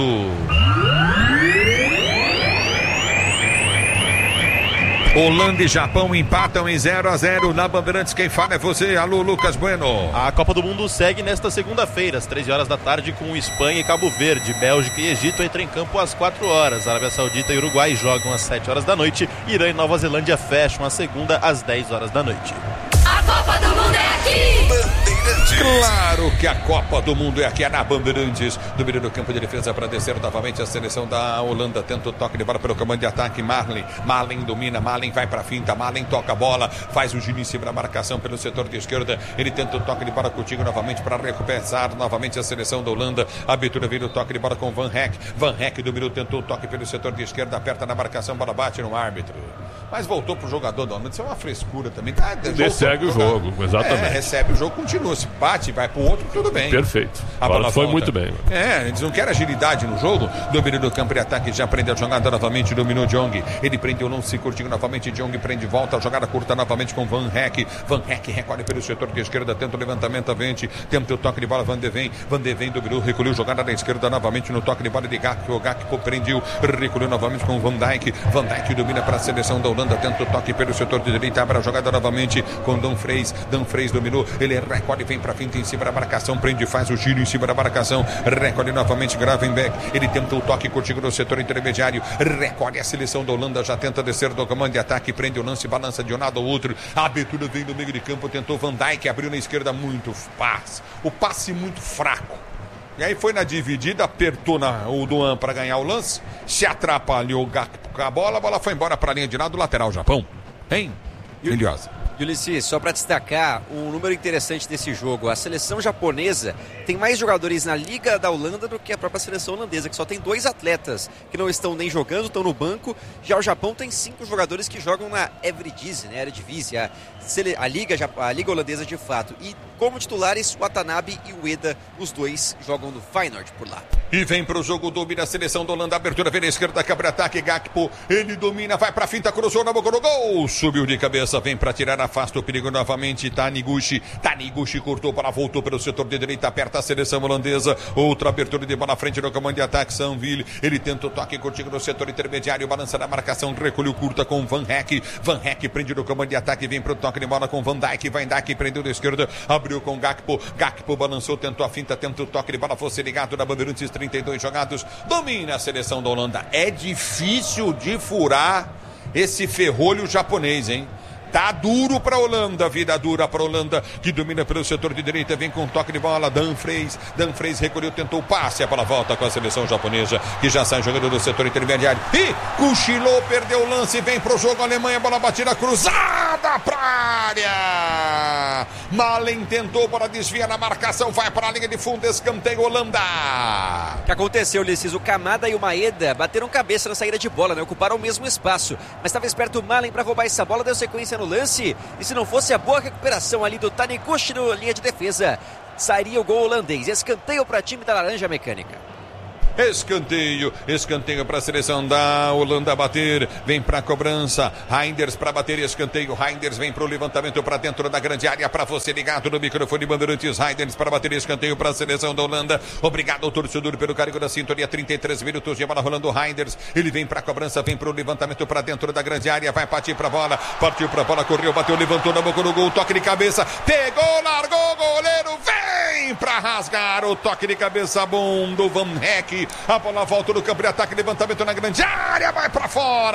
Holanda e Japão empatam em zero a zero na Bandeirantes. Quem fala é você, alô Lucas Bueno. A Copa do Mundo segue nesta segunda-feira, às treze horas da tarde, com Espanha e Cabo Verde. Bélgica e Egito entram em campo às quatro horas. Arábia Saudita e Uruguai jogam às sete horas da noite. Irã e Nova Zelândia fecham a segunda às dez horas da noite. A Copa do Mundo é aqui! Bandeirantes. Claro que a Copa do Mundo é aqui, é na Bandeirantes. Domina no campo de defesa para descer novamente a seleção da Holanda. Tenta o toque de bola pelo comando de ataque. Marlin, Marlin domina, Marlin vai para a finta, Marlin toca a bola, faz o giro em cima da marcação pelo setor de esquerda. Ele tenta o toque de bola contigo novamente para recuperar novamente a seleção da Holanda. A abertura vira o toque de bola com Van Heck. Van Heck dominou, tentou o toque pelo setor de esquerda, aperta na marcação, bola bate no árbitro. Mas voltou pro jogador da Holanda. Isso é uma frescura também. Ah, segue o jogo, exatamente. É, recebe o jogo, continua. Se bate, vai pro outro, tudo bem. Perfeito. A bola foi volta. Muito bem. É, eles não querem agilidade no jogo. Domínio do campo de ataque, já prende a jogada novamente, dominou Jong. Ele prendeu, não se curtiu novamente. Jong prende, volta, a jogada curta novamente com Van Heck. Van Heck recolhe pelo setor de esquerda, tenta o levantamento à frente, tenta o toque de bola, Van de Ven. Van de Ven dominou, recolheu, jogada da esquerda novamente no toque de bola de Gakpo. Gakpo prendeu, recolheu novamente com Van Dijk. Van Dijk domina para a seleção da Holanda, tenta o toque pelo setor de direita, abre a jogada novamente com Dan Fries. Dan Fries dominou, ele recolhe, vem para frente em cima da marcação, prende, faz o giro em cima da marcação, recolhe novamente Gravenberch, ele tenta o toque contigo no setor intermediário, recolhe a seleção da Holanda, já tenta descer do comando de ataque, prende o lance, balança de um lado ao outro, a abertura vem do meio de campo, tentou Van Dijk, abriu na esquerda, muito passe, o passe muito fraco. E aí foi na dividida, apertou na, o Duan para ganhar o lance, se atrapalhou o Gakpo com a bola, a bola foi embora para a linha de lado, lateral Japão. Hein? Iliosa. Ulisses, só para destacar um número interessante desse jogo, a seleção japonesa tem mais jogadores na Liga da Holanda do que a própria seleção holandesa, que só tem dois atletas que não estão nem jogando, estão no banco. Já o Japão tem cinco jogadores que jogam na Eredivisie, né, Eredivisie, a, a, Liga, a Liga holandesa de fato. E como titulares, o Watanabe e o Ueda, os dois jogam no Feyenoord por lá. E vem pro jogo, domina a seleção da Holanda, abertura vem na esquerda, quebra ataque, Gakpo, ele domina, vai pra finta, cruzou na boca do gol, subiu de cabeça, vem pra tirar, afasta o perigo novamente, Taniguchi, Taniguchi cortou para, voltou pelo setor de direita, aperta a seleção holandesa, outra abertura de bola à frente no comando de ataque, Sanville, ele tenta o toque contigo no setor intermediário, balança na marcação, recolheu curta com Van Heck, Van Heck prende no comando de ataque, vem pro toque de bola com Van Dijk, Van Dijk prendeu da esquerda, abriu com Gakpo, Gakpo balançou, tentou a finta, tenta o toque de bola, fosse ligado na Bandeirantes, trinta e dois jogados, domina a seleção da Holanda. É difícil de furar esse ferrolho japonês, hein? Tá duro para a Holanda, vida dura para a Holanda, que domina pelo setor de direita, vem com toque de bola, Dan Fries, Dan Fries recolheu, tentou o passe, a bola volta com a seleção japonesa, que já sai jogando do setor intermediário, e cochilou, perdeu o lance, vem pro jogo, a Alemanha, bola batida, cruzada pra área, Malen tentou para desviar na marcação, vai para a linha de fundo, escanteio Holanda. O que aconteceu, Ulisses? O Kamada e o Maeda bateram cabeça na saída de bola, né? Ocuparam o mesmo espaço, mas estava esperto o Malen para roubar essa bola, deu sequência no lance, e se não fosse a boa recuperação ali do Taniguchi na linha de defesa, sairia o gol holandês. Escanteio para o time da Laranja Mecânica. Escanteio, escanteio para a seleção da Holanda bater, vem para a cobrança, Reinders para bater, escanteio, Reinders vem para o levantamento para dentro da grande área, para você ligado no microfone Bandeirantes, Reinders para bater, escanteio para a seleção da Holanda. Obrigado ao torcedor pelo carinho da sintonia. Trinta e três minutos de bola rolando, Reinders, ele vem para a cobrança, vem para o levantamento para dentro da grande área, vai partir para a bola, partiu para a bola, correu, bateu, levantou na boca do gol, toque de cabeça, pegou, largou, goleiro vem para rasgar, o toque de cabeça bom do Van Heck. A bola volta no campo de ataque, levantamento na grande área, vai pra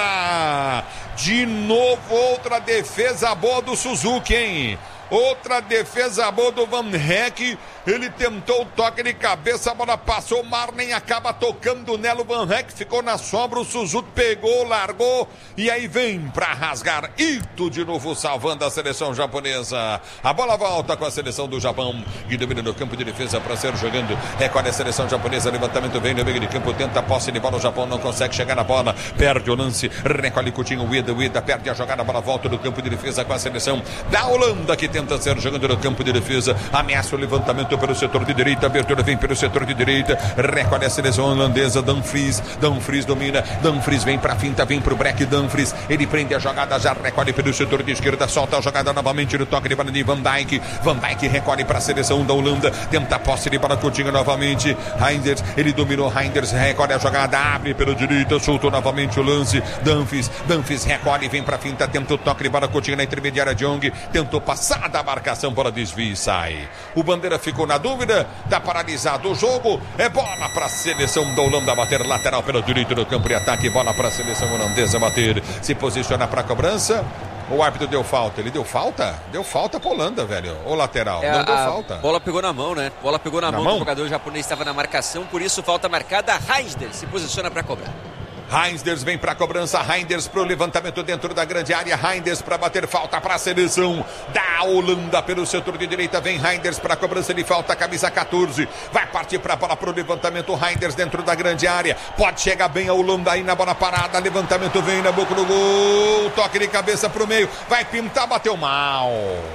fora. De novo outra defesa boa do Suzuki, hein? Outra defesa boa do Van Heck. Ele tentou o toque de cabeça, a bola passou, Marlen acaba tocando nela, o Van Heck ficou na sombra, o Suzuki pegou, largou e aí vem pra rasgar. Ito de novo salvando a seleção japonesa. A bola volta com a seleção do Japão, que domina no campo de defesa para ser jogando. Recolhe a seleção japonesa, levantamento vem no meio de campo, tenta a posse de bola, o Japão não consegue chegar na bola, perde o lance, recolhe Coutinho, o Ida, o Ida perde a jogada, a bola volta no campo de defesa com a seleção da Holanda, que tenta ser jogando no campo de defesa, ameaça o levantamento pelo setor de direita, abertura vem pelo setor de direita, recolhe a seleção holandesa, Dumfries, Dumfries domina, Dumfries vem pra finta, vem pro break, Dumfries, ele prende a jogada, já recolhe pelo setor de esquerda, solta a jogada novamente no toque de bola de Van Dijk, Van Dijk recolhe pra seleção da Holanda, tenta a posse de bola, Coutinho novamente, Reinders, ele dominou, Reinders recolhe a jogada, abre pelo direita, soltou novamente o lance, Dumfries, Dumfries recolhe, vem pra finta, tenta o toque de bola, Coutinho na intermediária de Young, tentou passar da marcação, bola desvia e sai. O Bandeira ficou na dúvida, tá paralisado o jogo, é bola para a seleção da Holanda bater, lateral pelo direito do campo de ataque, bola para a seleção holandesa bater, se posiciona para a cobrança. O árbitro deu falta, ele deu falta? Deu falta pra Holanda, velho, o lateral, é, não deu falta. Bola pegou na mão, né? Bola pegou na, na mão, mão, o jogador japonês estava na marcação, por isso falta marcada, Reinders se posiciona para cobrar. Reinders vem para a cobrança, Reinders para o levantamento dentro da grande área, Reinders para bater falta para a seleção da Holanda pelo setor de direita, vem Reinders para a cobrança de falta, camisa catorze, vai partir para a bola para o levantamento, Reinders dentro da grande área, pode chegar bem a Holanda aí na bola parada, levantamento vem na boca do gol, toque de cabeça para o meio, vai pintar, bateu mal,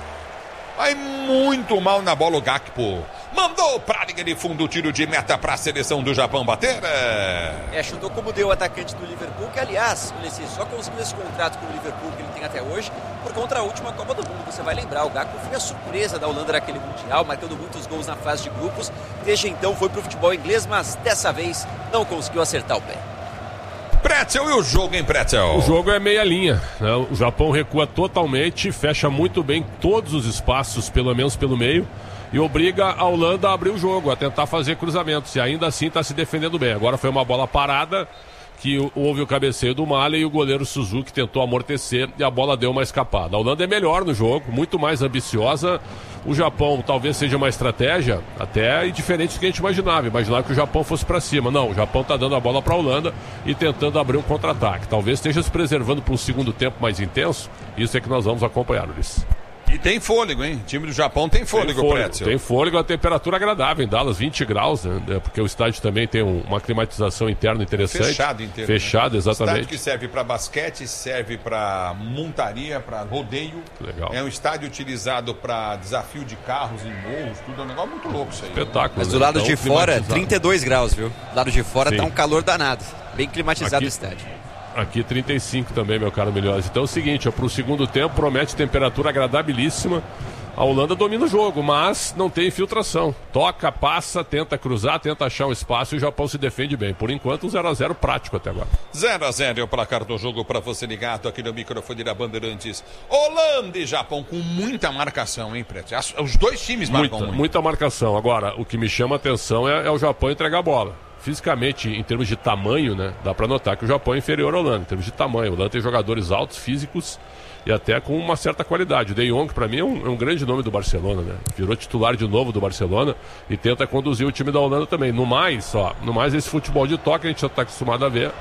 vai muito mal na bola o Gakpo. Mandou pra linha de fundo, tiro de meta para a seleção do Japão bater. É... é, chutou como deu o atacante do Liverpool, que aliás, Ulisses, só conseguiu esse contrato com o Liverpool que ele tem até hoje, por conta da última Copa do Mundo. Você vai lembrar, o Gakpo foi a surpresa da Holanda naquele Mundial, marcando muitos gols na fase de grupos. Desde então foi pro futebol inglês, mas dessa vez não conseguiu acertar o pé. Pretzel, e o jogo, hein, Pretzel? O jogo é meia linha, né? O Japão recua totalmente, fecha muito bem todos os espaços, pelo menos pelo meio, e obriga a Holanda a abrir o jogo, a tentar fazer cruzamentos, e ainda assim está se defendendo bem. Agora foi uma bola parada, que houve o cabeceio do Malen e o goleiro Suzuki tentou amortecer e a bola deu uma escapada. A Holanda é melhor no jogo, muito mais ambiciosa. O Japão talvez seja uma estratégia até diferente do que a gente imaginava. Imaginava que o Japão fosse para cima. Não, o Japão está dando a bola para a Holanda e tentando abrir um contra-ataque. Talvez esteja se preservando para um segundo tempo mais intenso. Isso é que nós vamos acompanhar, Luiz. E tem fôlego, hein? O time do Japão tem fôlego, tem fôlego, Pretzel. Tem fôlego, a temperatura agradável em Dallas, vinte graus, né? Porque o estádio também tem um, uma climatização interna interessante. Fechado inteiro. Fechado, né? Exatamente. Estádio que serve para basquete, serve para montaria, para rodeio. Legal. É um estádio utilizado para desafio de carros em morros, tudo. É um negócio muito louco isso aí. Espetáculo. Mas do lado né? de fora, trinta e dois graus, viu? Do lado de fora Sim. tá um calor danado. Bem climatizado Aqui... o estádio. Aqui trinta e cinco também, meu caro Milhões. Então é o seguinte, para o segundo tempo promete temperatura agradabilíssima. A Holanda domina o jogo, mas não tem infiltração. Toca, passa, tenta cruzar, tenta achar um espaço e o Japão se defende bem. Por enquanto, um zero a zero prático até agora. zero a zero é o placar do jogo para você ligado aqui no microfone da Bandeirantes. Holanda e Japão com muita marcação, hein, Preto? Os dois times marcam muita, muito. Muita marcação. Agora, o que me chama a atenção é, é o Japão entregar a bola. Fisicamente, em termos de tamanho, né, dá para notar que o Japão é inferior ao Holanda, em termos de tamanho. O Holanda tem jogadores altos, físicos e até com uma certa qualidade. O De Jong, para mim, é um, é um grande nome do Barcelona, né? Virou titular de novo do Barcelona e tenta conduzir o time da Holanda também. No mais, ó, no mais esse futebol de toque a gente já está acostumado a ver.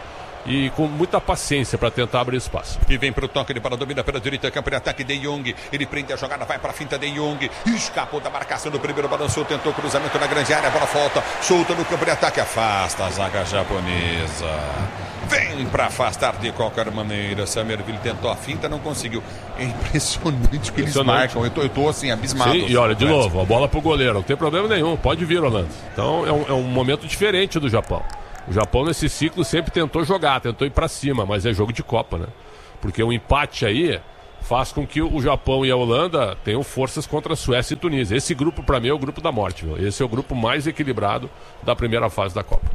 e com muita paciência para tentar abrir espaço. E vem pro toque de bola, domina pela direita, campo de ataque de Jong. Ele prende a jogada, vai pra finta de Jong. Escapou da marcação do primeiro, balançou, tentou cruzamento na grande área, a bola volta, solta no campo de ataque, afasta a zaga japonesa. Vem pra afastar de qualquer maneira. Somerville tentou a finta, não conseguiu. É impressionante o que eles marcam. Eu tô, eu tô assim, abismado. Sim, e olha, de novo, a bola pro goleiro, não tem problema nenhum, pode vir, Holanda. Então é um, é um momento diferente do Japão. O Japão nesse ciclo sempre tentou jogar, tentou ir pra cima, mas é jogo de Copa, né? Porque o empate aí faz com que o Japão e a Holanda tenham forças contra a Suécia e Tunísia. Esse grupo, pra mim, é o grupo da morte, viu? Esse é o grupo mais equilibrado da primeira fase da Copa.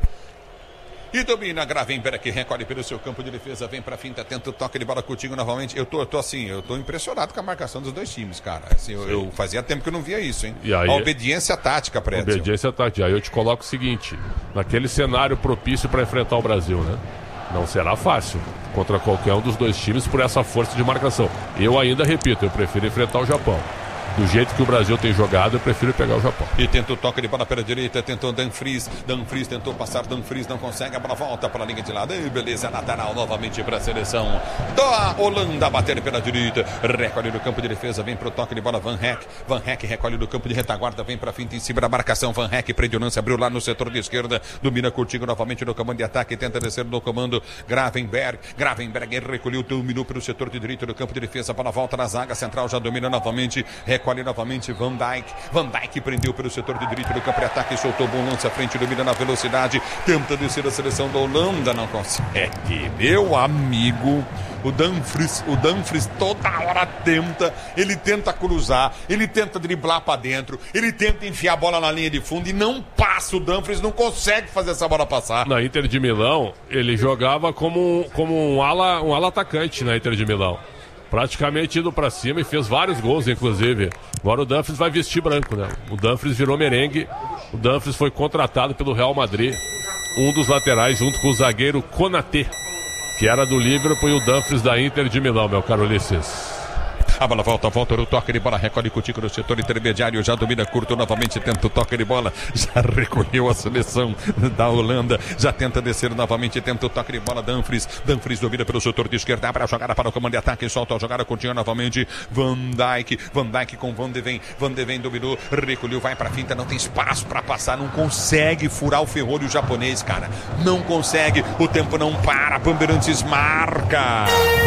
E domina Gravenberg, que recolhe pelo seu campo de defesa, vem pra finta, tenta o toque de bola contigo novamente. Eu tô, eu tô assim, eu tô impressionado com a marcação dos dois times, cara. Assim, eu, eu fazia tempo que eu não via isso, hein? E aí, a obediência tática, Prédio. Obediência tática. Aí eu te coloco o seguinte, naquele cenário propício para enfrentar o Brasil, né? Não será fácil contra qualquer um dos dois times por essa força de marcação. Eu ainda repito, eu prefiro enfrentar o Japão. Do jeito que o Brasil tem jogado, eu prefiro pegar o Japão. E tenta o toque de bola pela direita, tentou Dumfries, Dumfries tentou passar, Dumfries não consegue, a bola volta para a linha de lado, e beleza, lateral novamente para a seleção da Holanda, bater pela direita, recolhe no campo de defesa, vem para o toque de bola, Van Heck, Van Heck recolhe no campo de retaguarda, vem para a finta em cima da marcação, Van Heck prende o lance, abriu lá no setor de esquerda, domina curtindo novamente no comando de ataque, tenta descer no comando, Gravenberg, Gravenberg recolheu, dominou pelo setor de direito do campo de defesa, a bola volta na zaga central, já domina novamente, recolhe novamente Van Dijk. Van Dijk prendeu pelo setor de direito do campo de ataque, soltou bom lance à frente, domina na velocidade, tenta descer a seleção da Holanda, não consegue. Meu amigo, o Dumfries, o Dumfries toda hora tenta, ele tenta cruzar, ele tenta driblar para dentro, ele tenta enfiar a bola na linha de fundo e não passa. O Dumfries não consegue fazer essa bola passar. Na Inter de Milão, ele jogava como, como um ala, um ala atacante na Inter de Milão. Praticamente indo pra cima e fez vários gols, inclusive. Agora o Dumfries vai vestir branco, né? O Dumfries virou merengue. O Dumfries foi contratado pelo Real Madrid. Um dos laterais, junto com o zagueiro Konaté, que era do Liverpool, e o Dumfries da Inter de Milão, meu caro Ulisses. A bola volta, volta no toque de bola, recolhe Coutinho no setor intermediário, já domina curto novamente, tenta o toque de bola, já recolheu a seleção da Holanda, já tenta descer novamente, tenta o toque de bola, Dumfries, Dumfries domina pelo setor de esquerda, abre a jogada para o comando de ataque, solta a jogada, Coutinho novamente, Van Dijk, Van Dijk com Van de Ven, Van de Ven dominou, recolheu, vai pra finta, não tem espaço para passar, não consegue furar o ferrolho japonês, cara, não consegue, o tempo não para, Bandeirantes marca.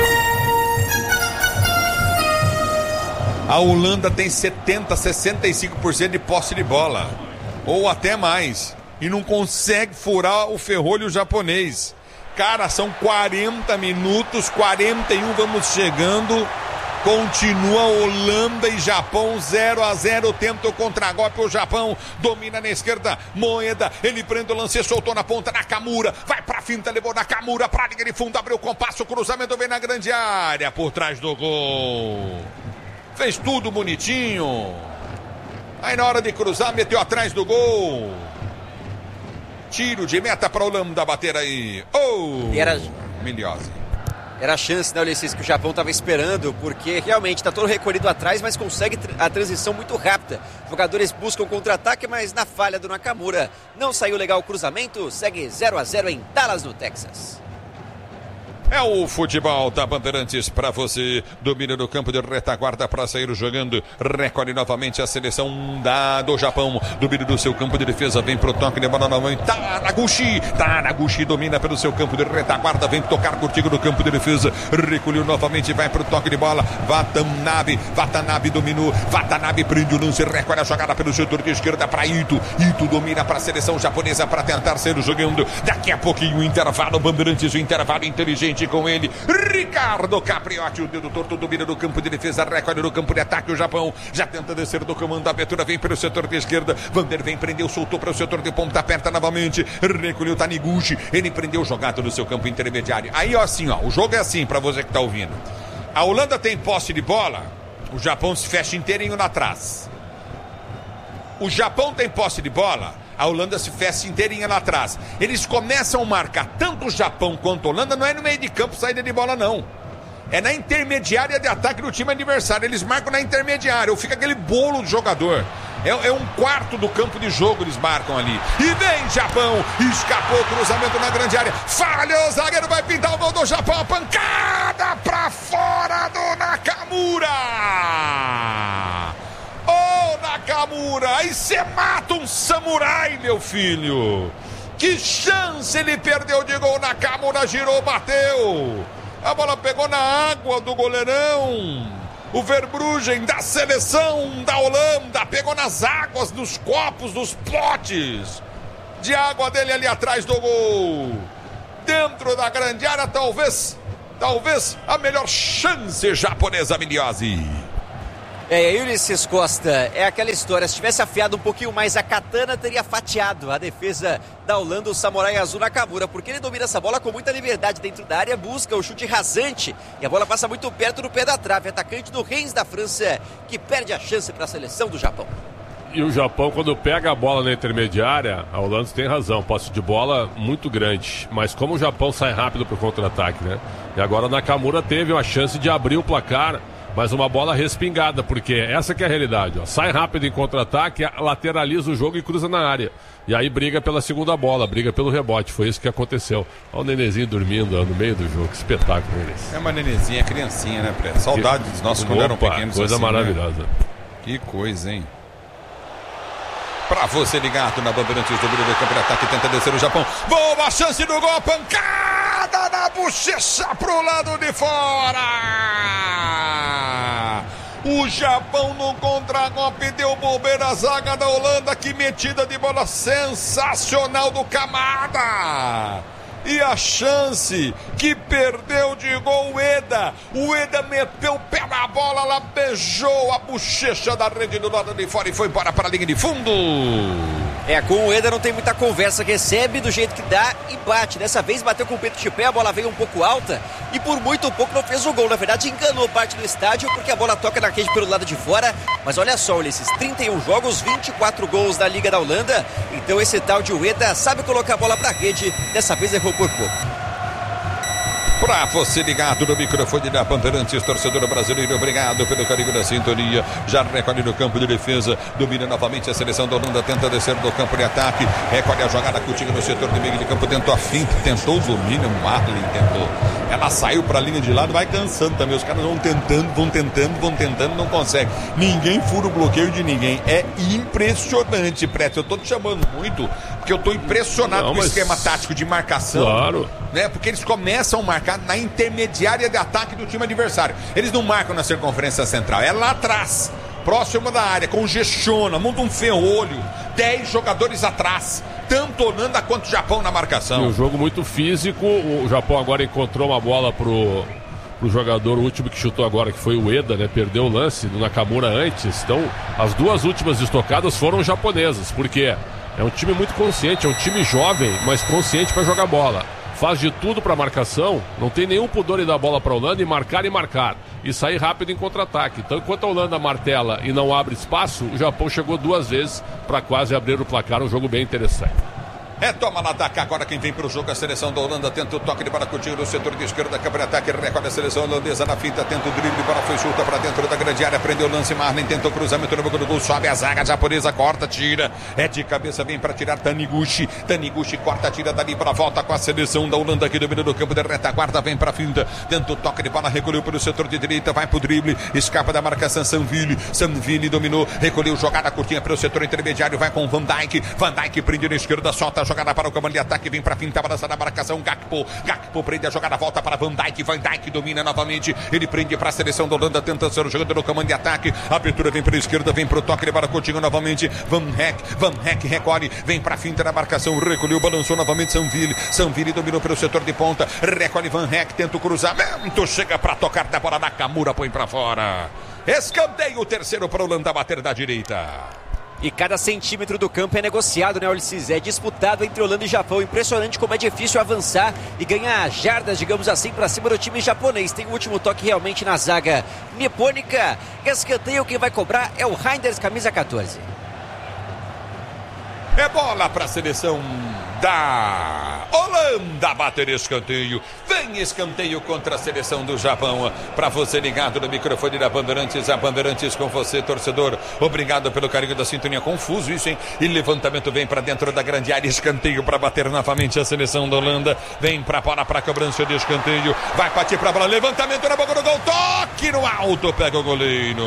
A Holanda tem setenta, sessenta e cinco por cento de posse de bola, ou até mais, e não consegue furar o ferrolho japonês. Cara, são quarenta minutos, quarenta e um, vamos chegando. Continua Holanda e Japão zero a zero, tenta o contragolpe, o Japão domina na esquerda, Moeda, ele prende o lance, soltou na ponta, Nakamura, vai pra finta, levou Nakamura pra linha de fundo, abriu o compasso, o cruzamento vem na grande área, por trás do gol. Fez tudo bonitinho. Aí na hora de cruzar, meteu atrás do gol. Tiro de meta para o Holanda bater aí. Oh! E era... Miliose. Era a chance, né, Ulisses, que o Japão estava esperando, porque realmente está todo recolhido atrás, mas consegue a transição muito rápida. Jogadores buscam contra-ataque, mas na falha do Nakamura não saiu legal o cruzamento. Segue zero a zero em Dallas, no Texas. É o futebol da Bandeirantes para você. Domina no campo de retaguarda para sair jogando. Recolhe novamente a seleção da, do Japão. Domina do seu campo de defesa. Vem pro toque de bola novamente. Tanaguchi. Tanaguchi domina pelo seu campo de retaguarda. Vem tocar contigo no campo de defesa. Recolheu novamente. Vai pro toque de bola. Watanabe. Watanabe dominou. Watanabe prende o lance. Recolhe a jogada pelo setor de esquerda para Ito. Ito domina para a seleção japonesa para tentar sair jogando. Daqui a pouquinho o intervalo. Bandeirantes, o intervalo inteligente com ele, Ricardo Capriotti, o dedo torto, domina no campo de defesa, recolhe no campo de ataque, o Japão já tenta descer do comando, a abertura vem pelo setor de esquerda, Vander vem, prendeu, soltou para o setor de ponta, aperta novamente, recolheu Taniguchi, ele prendeu jogado no seu campo intermediário. Aí ó, assim ó, o jogo é assim para você que tá ouvindo, a Holanda tem posse de bola, o Japão se fecha inteirinho lá atrás. O Japão tem posse de bola, a Holanda se fecha inteirinha lá atrás. Eles começam a marcar tanto o Japão quanto a Holanda, não é no meio de campo, saída de bola não. É na intermediária de ataque do time adversário. Eles marcam na intermediária, ou fica aquele bolo de jogador. É, é um quarto do campo de jogo, eles marcam ali. E vem Japão, escapou, cruzamento na grande área, falhou, o zagueiro vai pintar o gol do Japão, a pancada pra fora do Nakamura. Ô, Nakamura, aí você mata um samurai, meu filho. Que chance ele perdeu de gol. Nakamura girou, bateu. A bola pegou na água do goleirão. O Verbruggen da seleção da Holanda pegou nas águas, dos copos, dos potes de água dele ali atrás do gol. Dentro da grande área, talvez, talvez a melhor chance japonesa, Miliose. É, Ulisses Costa, é aquela história, se tivesse afiado um pouquinho mais a katana, teria fatiado a defesa da Holanda, o Samurai Azul Nakamura, porque ele domina essa bola com muita liberdade dentro da área, busca o chute rasante e a bola passa muito perto do pé da trave. Atacante do Reims da França, que perde a chance para a seleção do Japão. E o Japão, quando pega a bola na intermediária, a Holanda tem razão, posse de bola muito grande, mas como o Japão sai rápido para o contra-ataque, né? E agora o Nakamura teve uma chance de abrir o placar, mas uma bola respingada, porque essa que é a realidade, ó. Sai rápido em contra-ataque, lateraliza o jogo e cruza na área. E aí briga pela segunda bola, briga pelo rebote. Foi isso que aconteceu. Olha o nenenzinho dormindo ó, no meio do jogo. Que espetáculo, Nenês. É uma nenezinha, criancinha, né, Pré? Saudades dos nossos quando eram pequenos. Coisa assim, maravilhosa. Né? Que coisa, hein? Pra você ligado na Bandeirantes do Brilho do Campo de Ataque, tenta descer o Japão. Boa chance do gol, pancada na bochecha pro lado de fora. O Japão no contra-golpe deu bobeira à zaga da Holanda. Que metida de bola sensacional do Kamada. E a chance que perdeu de gol o Eda. O Eda meteu o pé na bola, ela beijou a bochecha da rede do lado de fora e foi embora para a linha de fundo. É, com o Eda não tem muita conversa, recebe do jeito que dá e bate. Dessa vez bateu com o peito de pé, a bola veio um pouco alta e por muito pouco não fez o gol. Na verdade enganou parte do estádio porque a bola toca na rede pelo lado de fora. Mas olha só, esses trinta e um jogos, vinte e quatro gols na Liga da Holanda. Então esse tal de Ueda sabe colocar a bola pra rede, dessa vez errou por pouco. Pra você ligado no microfone da Bandeirantes, torcedor brasileiro, obrigado pelo carinho da sintonia. Já recolhe no campo de defesa, domina novamente a seleção da Holanda, tenta descer do campo de ataque, recolhe a jogada, Coutinho no setor de meio de campo, tentou a finta, tentou o domínio, o Marley tentou. Ela saiu pra linha de lado, vai cansando também, os caras vão tentando, vão tentando, vão tentando, não consegue. Ninguém fura o bloqueio de ninguém, é impressionante, Preto, eu tô te chamando muito, porque eu tô impressionado não, com o esquema tático de marcação. Claro. Né, porque eles começam a marcar na intermediária de ataque do time adversário. Eles não marcam na circunferência central, é lá atrás, próximo da área, congestiona, monta um ferrolho, dez jogadores atrás, tanto Holanda quanto Japão na marcação. E um jogo muito físico, o Japão agora encontrou uma bola pro, pro jogador, o último que chutou agora, que foi o Eda, né, perdeu o lance do Nakamura antes, então as duas últimas estocadas foram japonesas, porque é um time muito consciente, é um time jovem, mas consciente para jogar bola. Faz de tudo para marcação, não tem nenhum pudor em dar a bola para a Holanda e marcar e marcar. E sair rápido em contra-ataque. Então, enquanto a Holanda martela e não abre espaço, o Japão chegou duas vezes para quase abrir o placar. Um jogo bem interessante. É, toma lá da cá, agora quem vem pro jogo, a seleção da Holanda tenta o toque de bola Coutinho no setor de esquerda, câmara de ataque, recolhe a seleção holandesa na finta, tenta o drible, bola foi chuta para dentro da grande área, prendeu o lance, Marlin tentou cruzamento no boca do gol, sobe a zaga japonesa, corta, tira, é de cabeça, vem para tirar Taniguchi, Taniguchi corta, tira dali para volta com a seleção da Holanda que domina no campo de retaguarda, vem para finta, tenta o toque de bola, recolheu pelo setor de direita, vai pro drible, escapa da marcação, Sanville, Sanville dominou, recolheu, jogada curtinha para o setor intermediário, vai com Van Dijk, Van Dijk prende na esquerda, solta a jogada para o comando de ataque, vem para finta, balança da marcação, Gakpo, Gakpo prende a jogada, volta para Van Dijk, Van Dijk domina novamente, ele prende para a seleção da Holanda, tenta ser o jogador no comando de ataque, abertura vem para a esquerda, vem para o toque, ele para Coutinho novamente, Van Heck, Van Heck recolhe, vem para a finta da marcação, recolheu, balançou novamente Sanville, Sanville dominou pelo setor de ponta, recolhe Van Heck, tenta o cruzamento, chega para tocar da bola, Nakamura põe para fora, escanteio, o terceiro para a Holanda bater da direita. E cada centímetro do campo é negociado, né, Ulisses? É disputado entre Holanda e Japão. Impressionante como é difícil avançar e ganhar jardas, digamos assim, para cima do time japonês. Tem o último toque realmente na zaga nipônica. Escanteio, quem vai cobrar é o Reinders, camisa catorze. É bola para a seleção da Holanda. Bater escanteio. Vem escanteio contra a seleção do Japão. Para você ligado no microfone da Bandeirantes. A Bandeirantes com você, torcedor. Obrigado pelo carinho da sintonia. Confuso isso, hein? E levantamento vem para dentro da grande área. Escanteio para bater novamente a seleção da Holanda. Vem para a bola para cobrança de escanteio. Vai partir para a bola. Levantamento na boca do gol. Toque no alto. Pega o goleiro.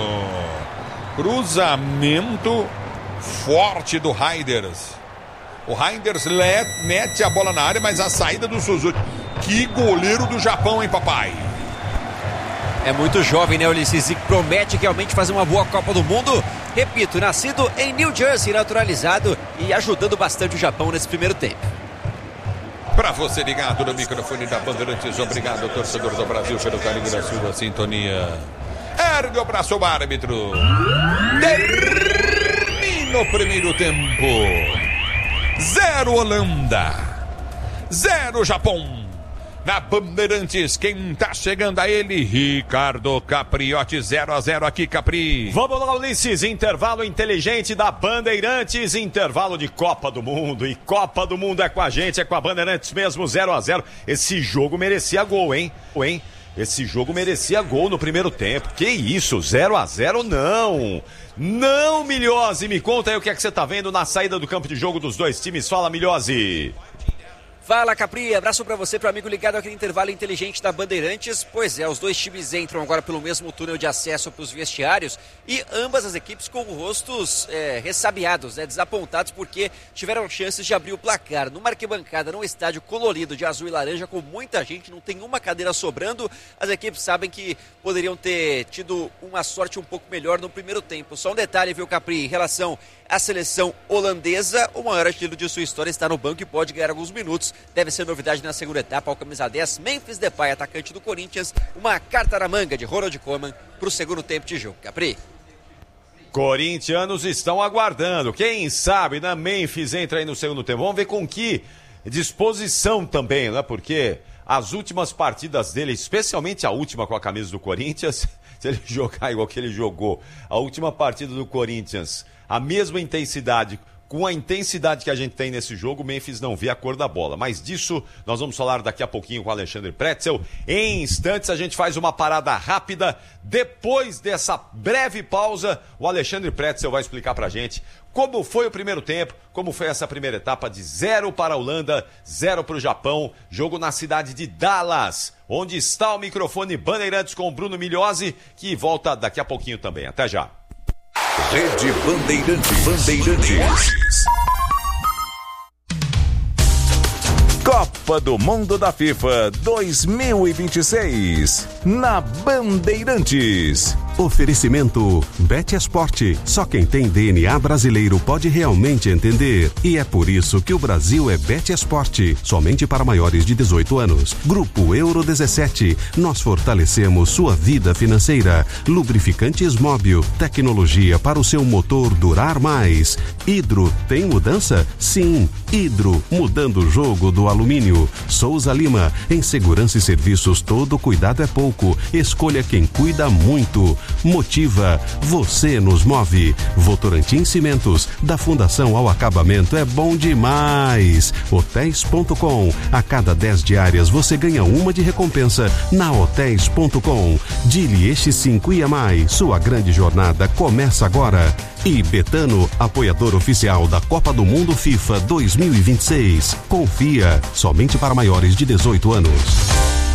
Cruzamento forte do Reinders. O Reinders mete a bola na área, mas a saída do Suzuki. Que goleiro do Japão, hein, papai? É muito jovem, né, Ulisses? E promete realmente fazer uma boa Copa do Mundo. Repito, nascido em New Jersey, naturalizado e ajudando bastante o Japão nesse primeiro tempo. Para você ligado no microfone da Bandeirantes, obrigado, torcedor do Brasil, pelo carinho da sua sintonia. Ergue o braço, o árbitro. Termina o primeiro tempo. Zero Holanda, zero Japão. Na Bandeirantes, quem tá chegando a ele, Ricardo Capriotti, zero a zero aqui, Capri. Vamos lá, Ulisses, intervalo inteligente da Bandeirantes, intervalo de Copa do Mundo, e Copa do Mundo é com a gente, é com a Bandeirantes mesmo, zero a zero. Esse jogo merecia gol, hein? hein? Esse jogo merecia gol no primeiro tempo. Que isso, zero a zero não. Não, Milhose, me conta aí o que é que você tá vendo na saída do campo de jogo dos dois times. Fala, Milhose. Fala, Capri, abraço pra você, pro amigo ligado aqui no intervalo inteligente da Bandeirantes. Pois é, os dois times entram agora pelo mesmo túnel de acesso pros vestiários e ambas as equipes com rostos é, ressabiados, né, desapontados porque tiveram chances de abrir o placar. Numa arquibancada, num estádio colorido de azul e laranja com muita gente, não tem uma cadeira sobrando, as equipes sabem que poderiam ter tido uma sorte um pouco melhor no primeiro tempo. Só um detalhe, viu, Capri, em relação à seleção holandesa, o maior artilheiro de sua história está no banco e pode ganhar alguns minutos. Deve ser novidade na segunda etapa, ao camisa dez, Memphis Depay, atacante do Corinthians, uma carta na manga de Ronald Koeman para o segundo tempo de jogo. Capri. Corintianos estão aguardando, quem sabe, né? Memphis entra aí no segundo tempo, vamos ver com que disposição também, né? Porque as últimas partidas dele, especialmente a última com a camisa do Corinthians, se ele jogar igual que ele jogou, a última partida do Corinthians, a mesma intensidade, com a intensidade que a gente tem nesse jogo, o Memphis não vê a cor da bola. Mas disso nós vamos falar daqui a pouquinho com o Alexandre Pretzel. Em instantes a gente faz uma parada rápida. Depois dessa breve pausa, o Alexandre Pretzel vai explicar pra gente como foi o primeiro tempo, como foi essa primeira etapa de zero para a Holanda, zero para o Japão. Jogo na cidade de Dallas, onde está o microfone Bandeirantes com o Bruno Milhose, que volta daqui a pouquinho também. Até já. Rede Bandeirantes. Bandeirantes. Copa do Mundo da FIFA dois mil e vinte e seis na Bandeirantes. Oferecimento Betesport. Só quem tem D N A brasileiro pode realmente entender. E é por isso que o Brasil é Betesport. Somente para maiores de dezoito anos. Grupo Euro dezessete. Nós fortalecemos sua vida financeira. Lubrificantes Móbil. Tecnologia para o seu motor durar mais. Hidro. Tem mudança? Sim. Hidro. Mudando o jogo do alumínio. Souza Lima. Em segurança e serviços, todo cuidado é pouco. Escolha quem cuida muito. Motiva, você nos move. Votorantim Cimentos, da fundação ao acabamento é bom demais. Hotéis ponto com, a cada dez diárias você ganha uma de recompensa na Hotéis ponto com. Dili Este cinco I A Mais, sua grande jornada começa agora. E Betano, apoiador oficial da Copa do Mundo FIFA dois mil e vinte e seis. Confia, somente para maiores de dezoito anos.